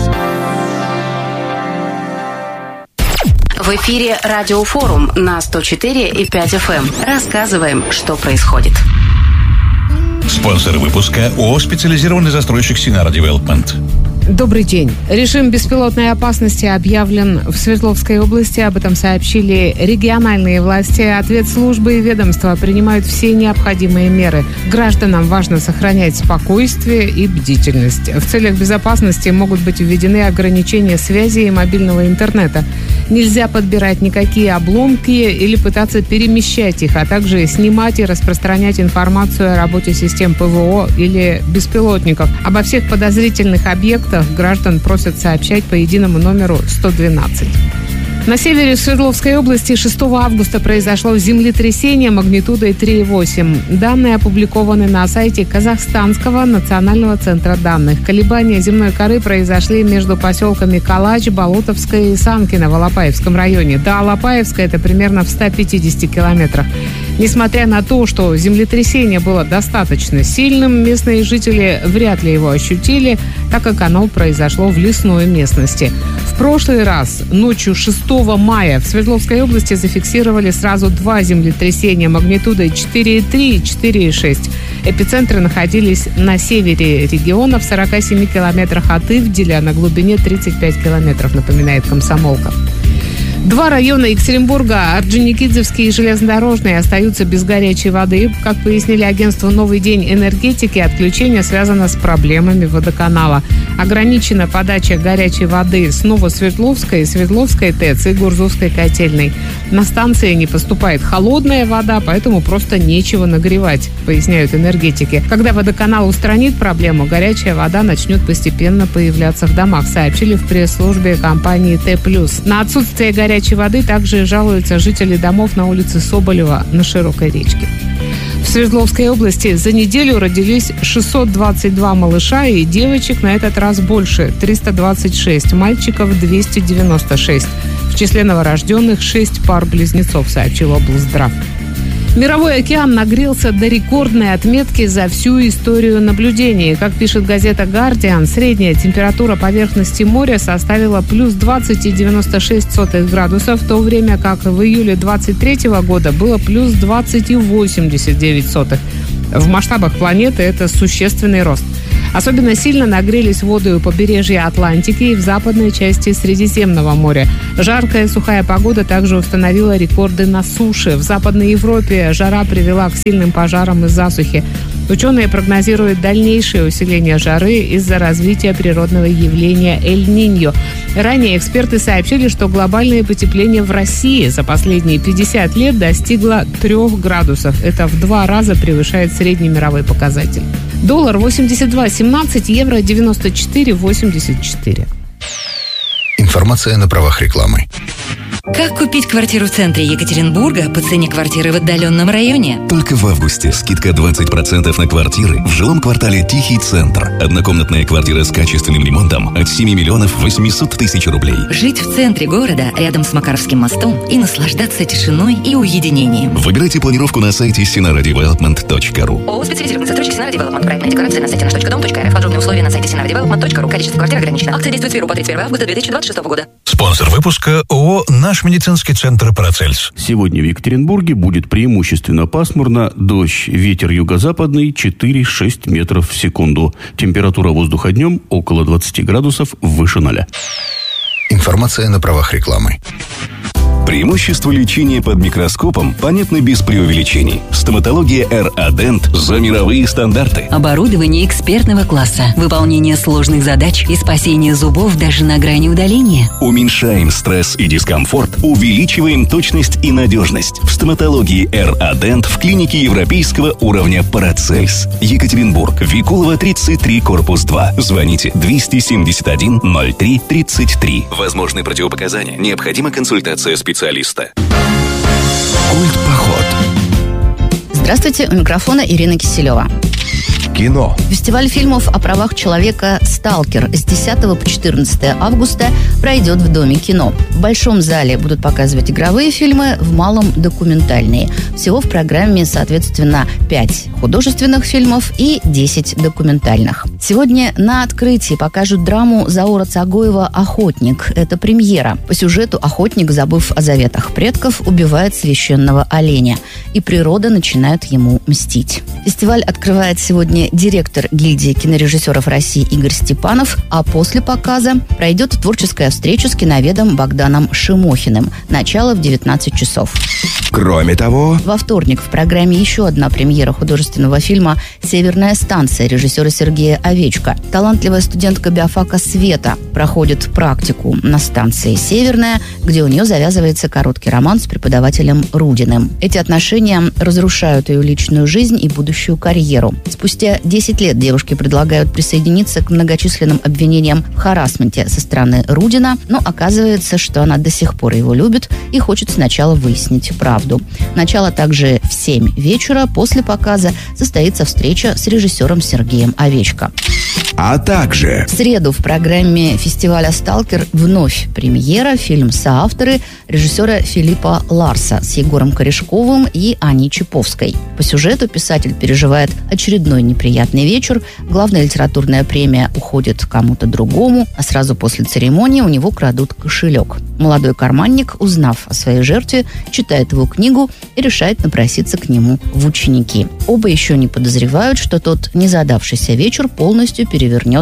В эфире Радиофорум на сто четыре и пять эф эм. Рассказываем, что происходит. Спонсор выпуска ООО «Специализированный застройщик Синара Девелопмент». Добрый день. Режим беспилотной опасности объявлен в Свердловской области. Об этом сообщили региональные власти. Ответслужбы и ведомства принимают все необходимые меры. Гражданам важно сохранять спокойствие и бдительность. В целях безопасности могут быть введены ограничения связи и мобильного интернета. Нельзя подбирать никакие обломки или пытаться перемещать их, а также снимать и распространять информацию о работе систем ПВО или беспилотников. Обо всех подозрительных объектах граждан просят сообщать по единому номеру сто двенадцать. На севере Свердловской области шестого августа произошло землетрясение магнитудой три и восемь. Данные опубликованы на сайте Казахстанского национального центра данных. Колебания земной коры произошли между поселками Калач, Болотовское и Санкино в Алапаевском районе. До Алапаевска это примерно в ста пятидесяти километрах. Несмотря на то, что землетрясение было достаточно сильным, местные жители вряд ли его ощутили, так как оно произошло в лесной местности. В прошлый раз, ночью шестого мая, в Свердловской области зафиксировали сразу два землетрясения магнитудой четыре и три и четыре и шесть. Эпицентры находились на севере региона, в сорока семи километрах от Ивделя, на глубине тридцать пять километров, напоминает «Комсомолка». Два района Екатеринбурга, Орджоникидзевский и Железнодорожный, остаются без горячей воды. Как пояснили агентству «Новый день энергетики», отключение связано с проблемами водоканала. Ограничена подача горячей воды с Новосвердловской, Свердловской ТЭЦ и Гурзовской котельной. На станции не поступает холодная вода, поэтому просто нечего нагревать, поясняют энергетики. Когда водоканал устранит проблему, горячая вода начнет постепенно появляться в домах, сообщили в пресс-службе компании Т+. На отсутствие горячей воды также жалуются жители домов на улице Соболева на Широкой речке. В Свердловской области за неделю родились шестьсот двадцать два малыша, и девочек на этот раз больше – триста двадцать шесть, мальчиков – двести девяносто шесть. В числе новорожденных шесть пар близнецов, сообщил облздрав. Мировой океан нагрелся до рекордной отметки за всю историю наблюдений. Как пишет газета «Гардиан», средняя температура поверхности моря составила плюс двадцать целых девяносто шесть сотых градусов, в то время как в июле двадцать третьего года было плюс двадцать целых восемьдесят девять сотых. В масштабах планеты это существенный рост. Особенно сильно нагрелись воды у побережья Атлантики и в западной части Средиземного моря. Жаркая сухая погода также установила рекорды на суше. В Западной Европе жара привела к сильным пожарам и засухе. Ученые прогнозируют дальнейшее усиление жары из-за развития природного явления Эль-Ниньо. Ранее эксперты сообщили, что глобальное потепление в России за последние пятьдесят лет достигло трёх градусов. Это в два раза превышает средний мировой показатель. Доллар восемьдесят два семнадцать, евро девяносто четыре восемьдесят четыре. Информация на правах рекламы. Как купить квартиру в центре Екатеринбурга по цене квартиры в отдаленном районе? Только в августе скидка двадцать процентов на квартиры в жилом квартале «Тихий центр». Однокомнатная квартира с качественным ремонтом от семи миллионов восемьсот тысяч рублей. Жить в центре города, рядом с Макаровским мостом, и наслаждаться тишиной и уединением. Выбирайте планировку на сайте sinara development точка ру. ООО «Специализированный застройщик Sinara Development». Проектная декларация на сайте наш точка дом точка эр эф. Подробные условия на сайте sinara development точка ру. Количество квартир ограничено. Акция действует с первого по тридцать первое августа две тысячи двадцать шестого года. Спонсор выпуска ООО «Наш медицинский центр Парацельс». Сегодня в Екатеринбурге будет преимущественно пасмурно, дождь, ветер юго-западный четыре-шесть метров в секунду. Температура воздуха днем около двадцати градусов выше ноля. Информация на правах рекламы. Преимущество лечения под микроскопом понятно без преувеличений. Стоматология эр-Адент за мировые стандарты. Оборудование экспертного класса, выполнение сложных задач и спасение зубов даже на грани удаления. Уменьшаем стресс и дискомфорт, увеличиваем точность и надежность. В стоматологии эр-Адент в клинике европейского уровня Парацельс. Екатеринбург, Викулова, тридцать три, корпус два. Звоните двести семьдесят один ноль три тридцать три. Возможны противопоказания. Необходима консультация специалиста. Культ-поход. Здравствуйте, у микрофона Ирина Киселева. Кино. Фестиваль фильмов о правах человека «Сталкер» с десятого по четырнадцатое августа пройдет в Доме кино. В большом зале будут показывать игровые фильмы, в малом – документальные. Всего в программе, соответственно, пять художественных фильмов и десять документальных. Сегодня на открытии покажут драму Заура Цагоева «Охотник». Это премьера. По сюжету охотник, забыв о заветах предков, убивает священного оленя. И природа начинает ему мстить. Фестиваль открывает сегодня директор гильдии кинорежиссеров России Игорь Степанов, а после показа пройдет творческая встреча с киноведом Богданом Шимохиным. Начало в девятнадцать часов. Кроме того, во вторник в программе еще одна премьера художественного фильма «Северная станция» режиссера Сергея Овечко. Талантливая студентка биофака Света проходит практику на станции «Северная», где у нее завязывается короткий роман с преподавателем Рудиным. Эти отношения разрушают ее личную жизнь и будущую карьеру. Спустя десять лет девушке предлагают присоединиться к многочисленным обвинениям в харассменте со стороны Рудина, но оказывается, что она до сих пор его любит и хочет сначала выяснить правду. Начало также в семь вечера. После показа состоится встреча с режиссером Сергеем Овечко. А также в среду в программе фестиваля «Сталкер» вновь премьера, фильм соавторы режиссера Филиппа Ларса с Егором Корешковым и Аней Чиповской. По сюжету писатель переживает очередной неприятный вечер, главная литературная премия уходит кому-то другому, а сразу после церемонии у него крадут кошелек. Молодой карманник, узнав о своей жертве, читает его книгу и решает напроситься к нему в ученики. Оба еще не подозревают, что тот незадавшийся вечер полностью перевернет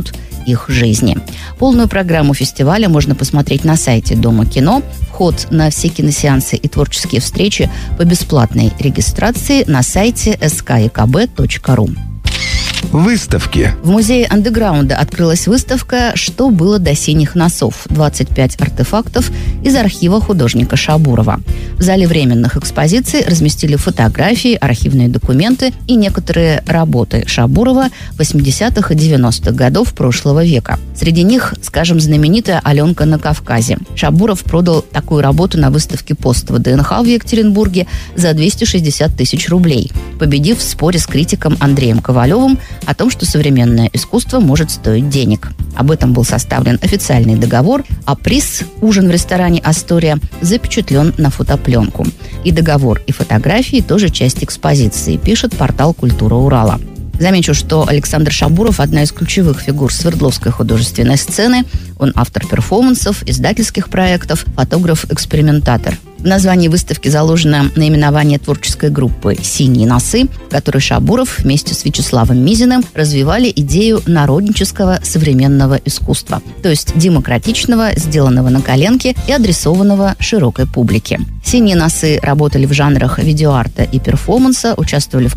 их жизни. Полную программу фестиваля можно посмотреть на сайте Дома кино. Вход на все киносеансы и творческие встречи по бесплатной регистрации на сайте эс ка е ка бэ точка ру. Выставки. В музее андеграунда открылась выставка «Что было до синих носов?» двадцать пять артефактов из архива художника Шабурова. В зале временных экспозиций разместили фотографии, архивные документы и некоторые работы Шабурова восьмидесятых и девяностых годов прошлого века. Среди них, скажем, знаменитая «Аленка на Кавказе». Шабуров продал такую работу на выставке пост вэ дэ эн ха в Екатеринбурге за двести шестьдесят тысяч рублей, победив в споре с критиком Андреем Ковалевым о том, что современное искусство может стоить денег. Об этом был составлен официальный договор, а приз «Ужин в ресторане Астория» запечатлен на фотопленку. И договор, и фотографии тоже часть экспозиции, пишет портал «Культура Урала». Замечу, что Александр Шабуров – одна из ключевых фигур Свердловской художественной сцены. Он автор перформансов, издательских проектов, фотограф-экспериментатор. В названии выставки заложено наименование творческой группы «Синие носы», в которой Шабуров вместе с Вячеславом Мизиным развивали идею народнического современного искусства, то есть демократичного, сделанного на коленке и адресованного широкой публике. «Синие носы» работали в жанрах видеоарта и перформанса, участвовали в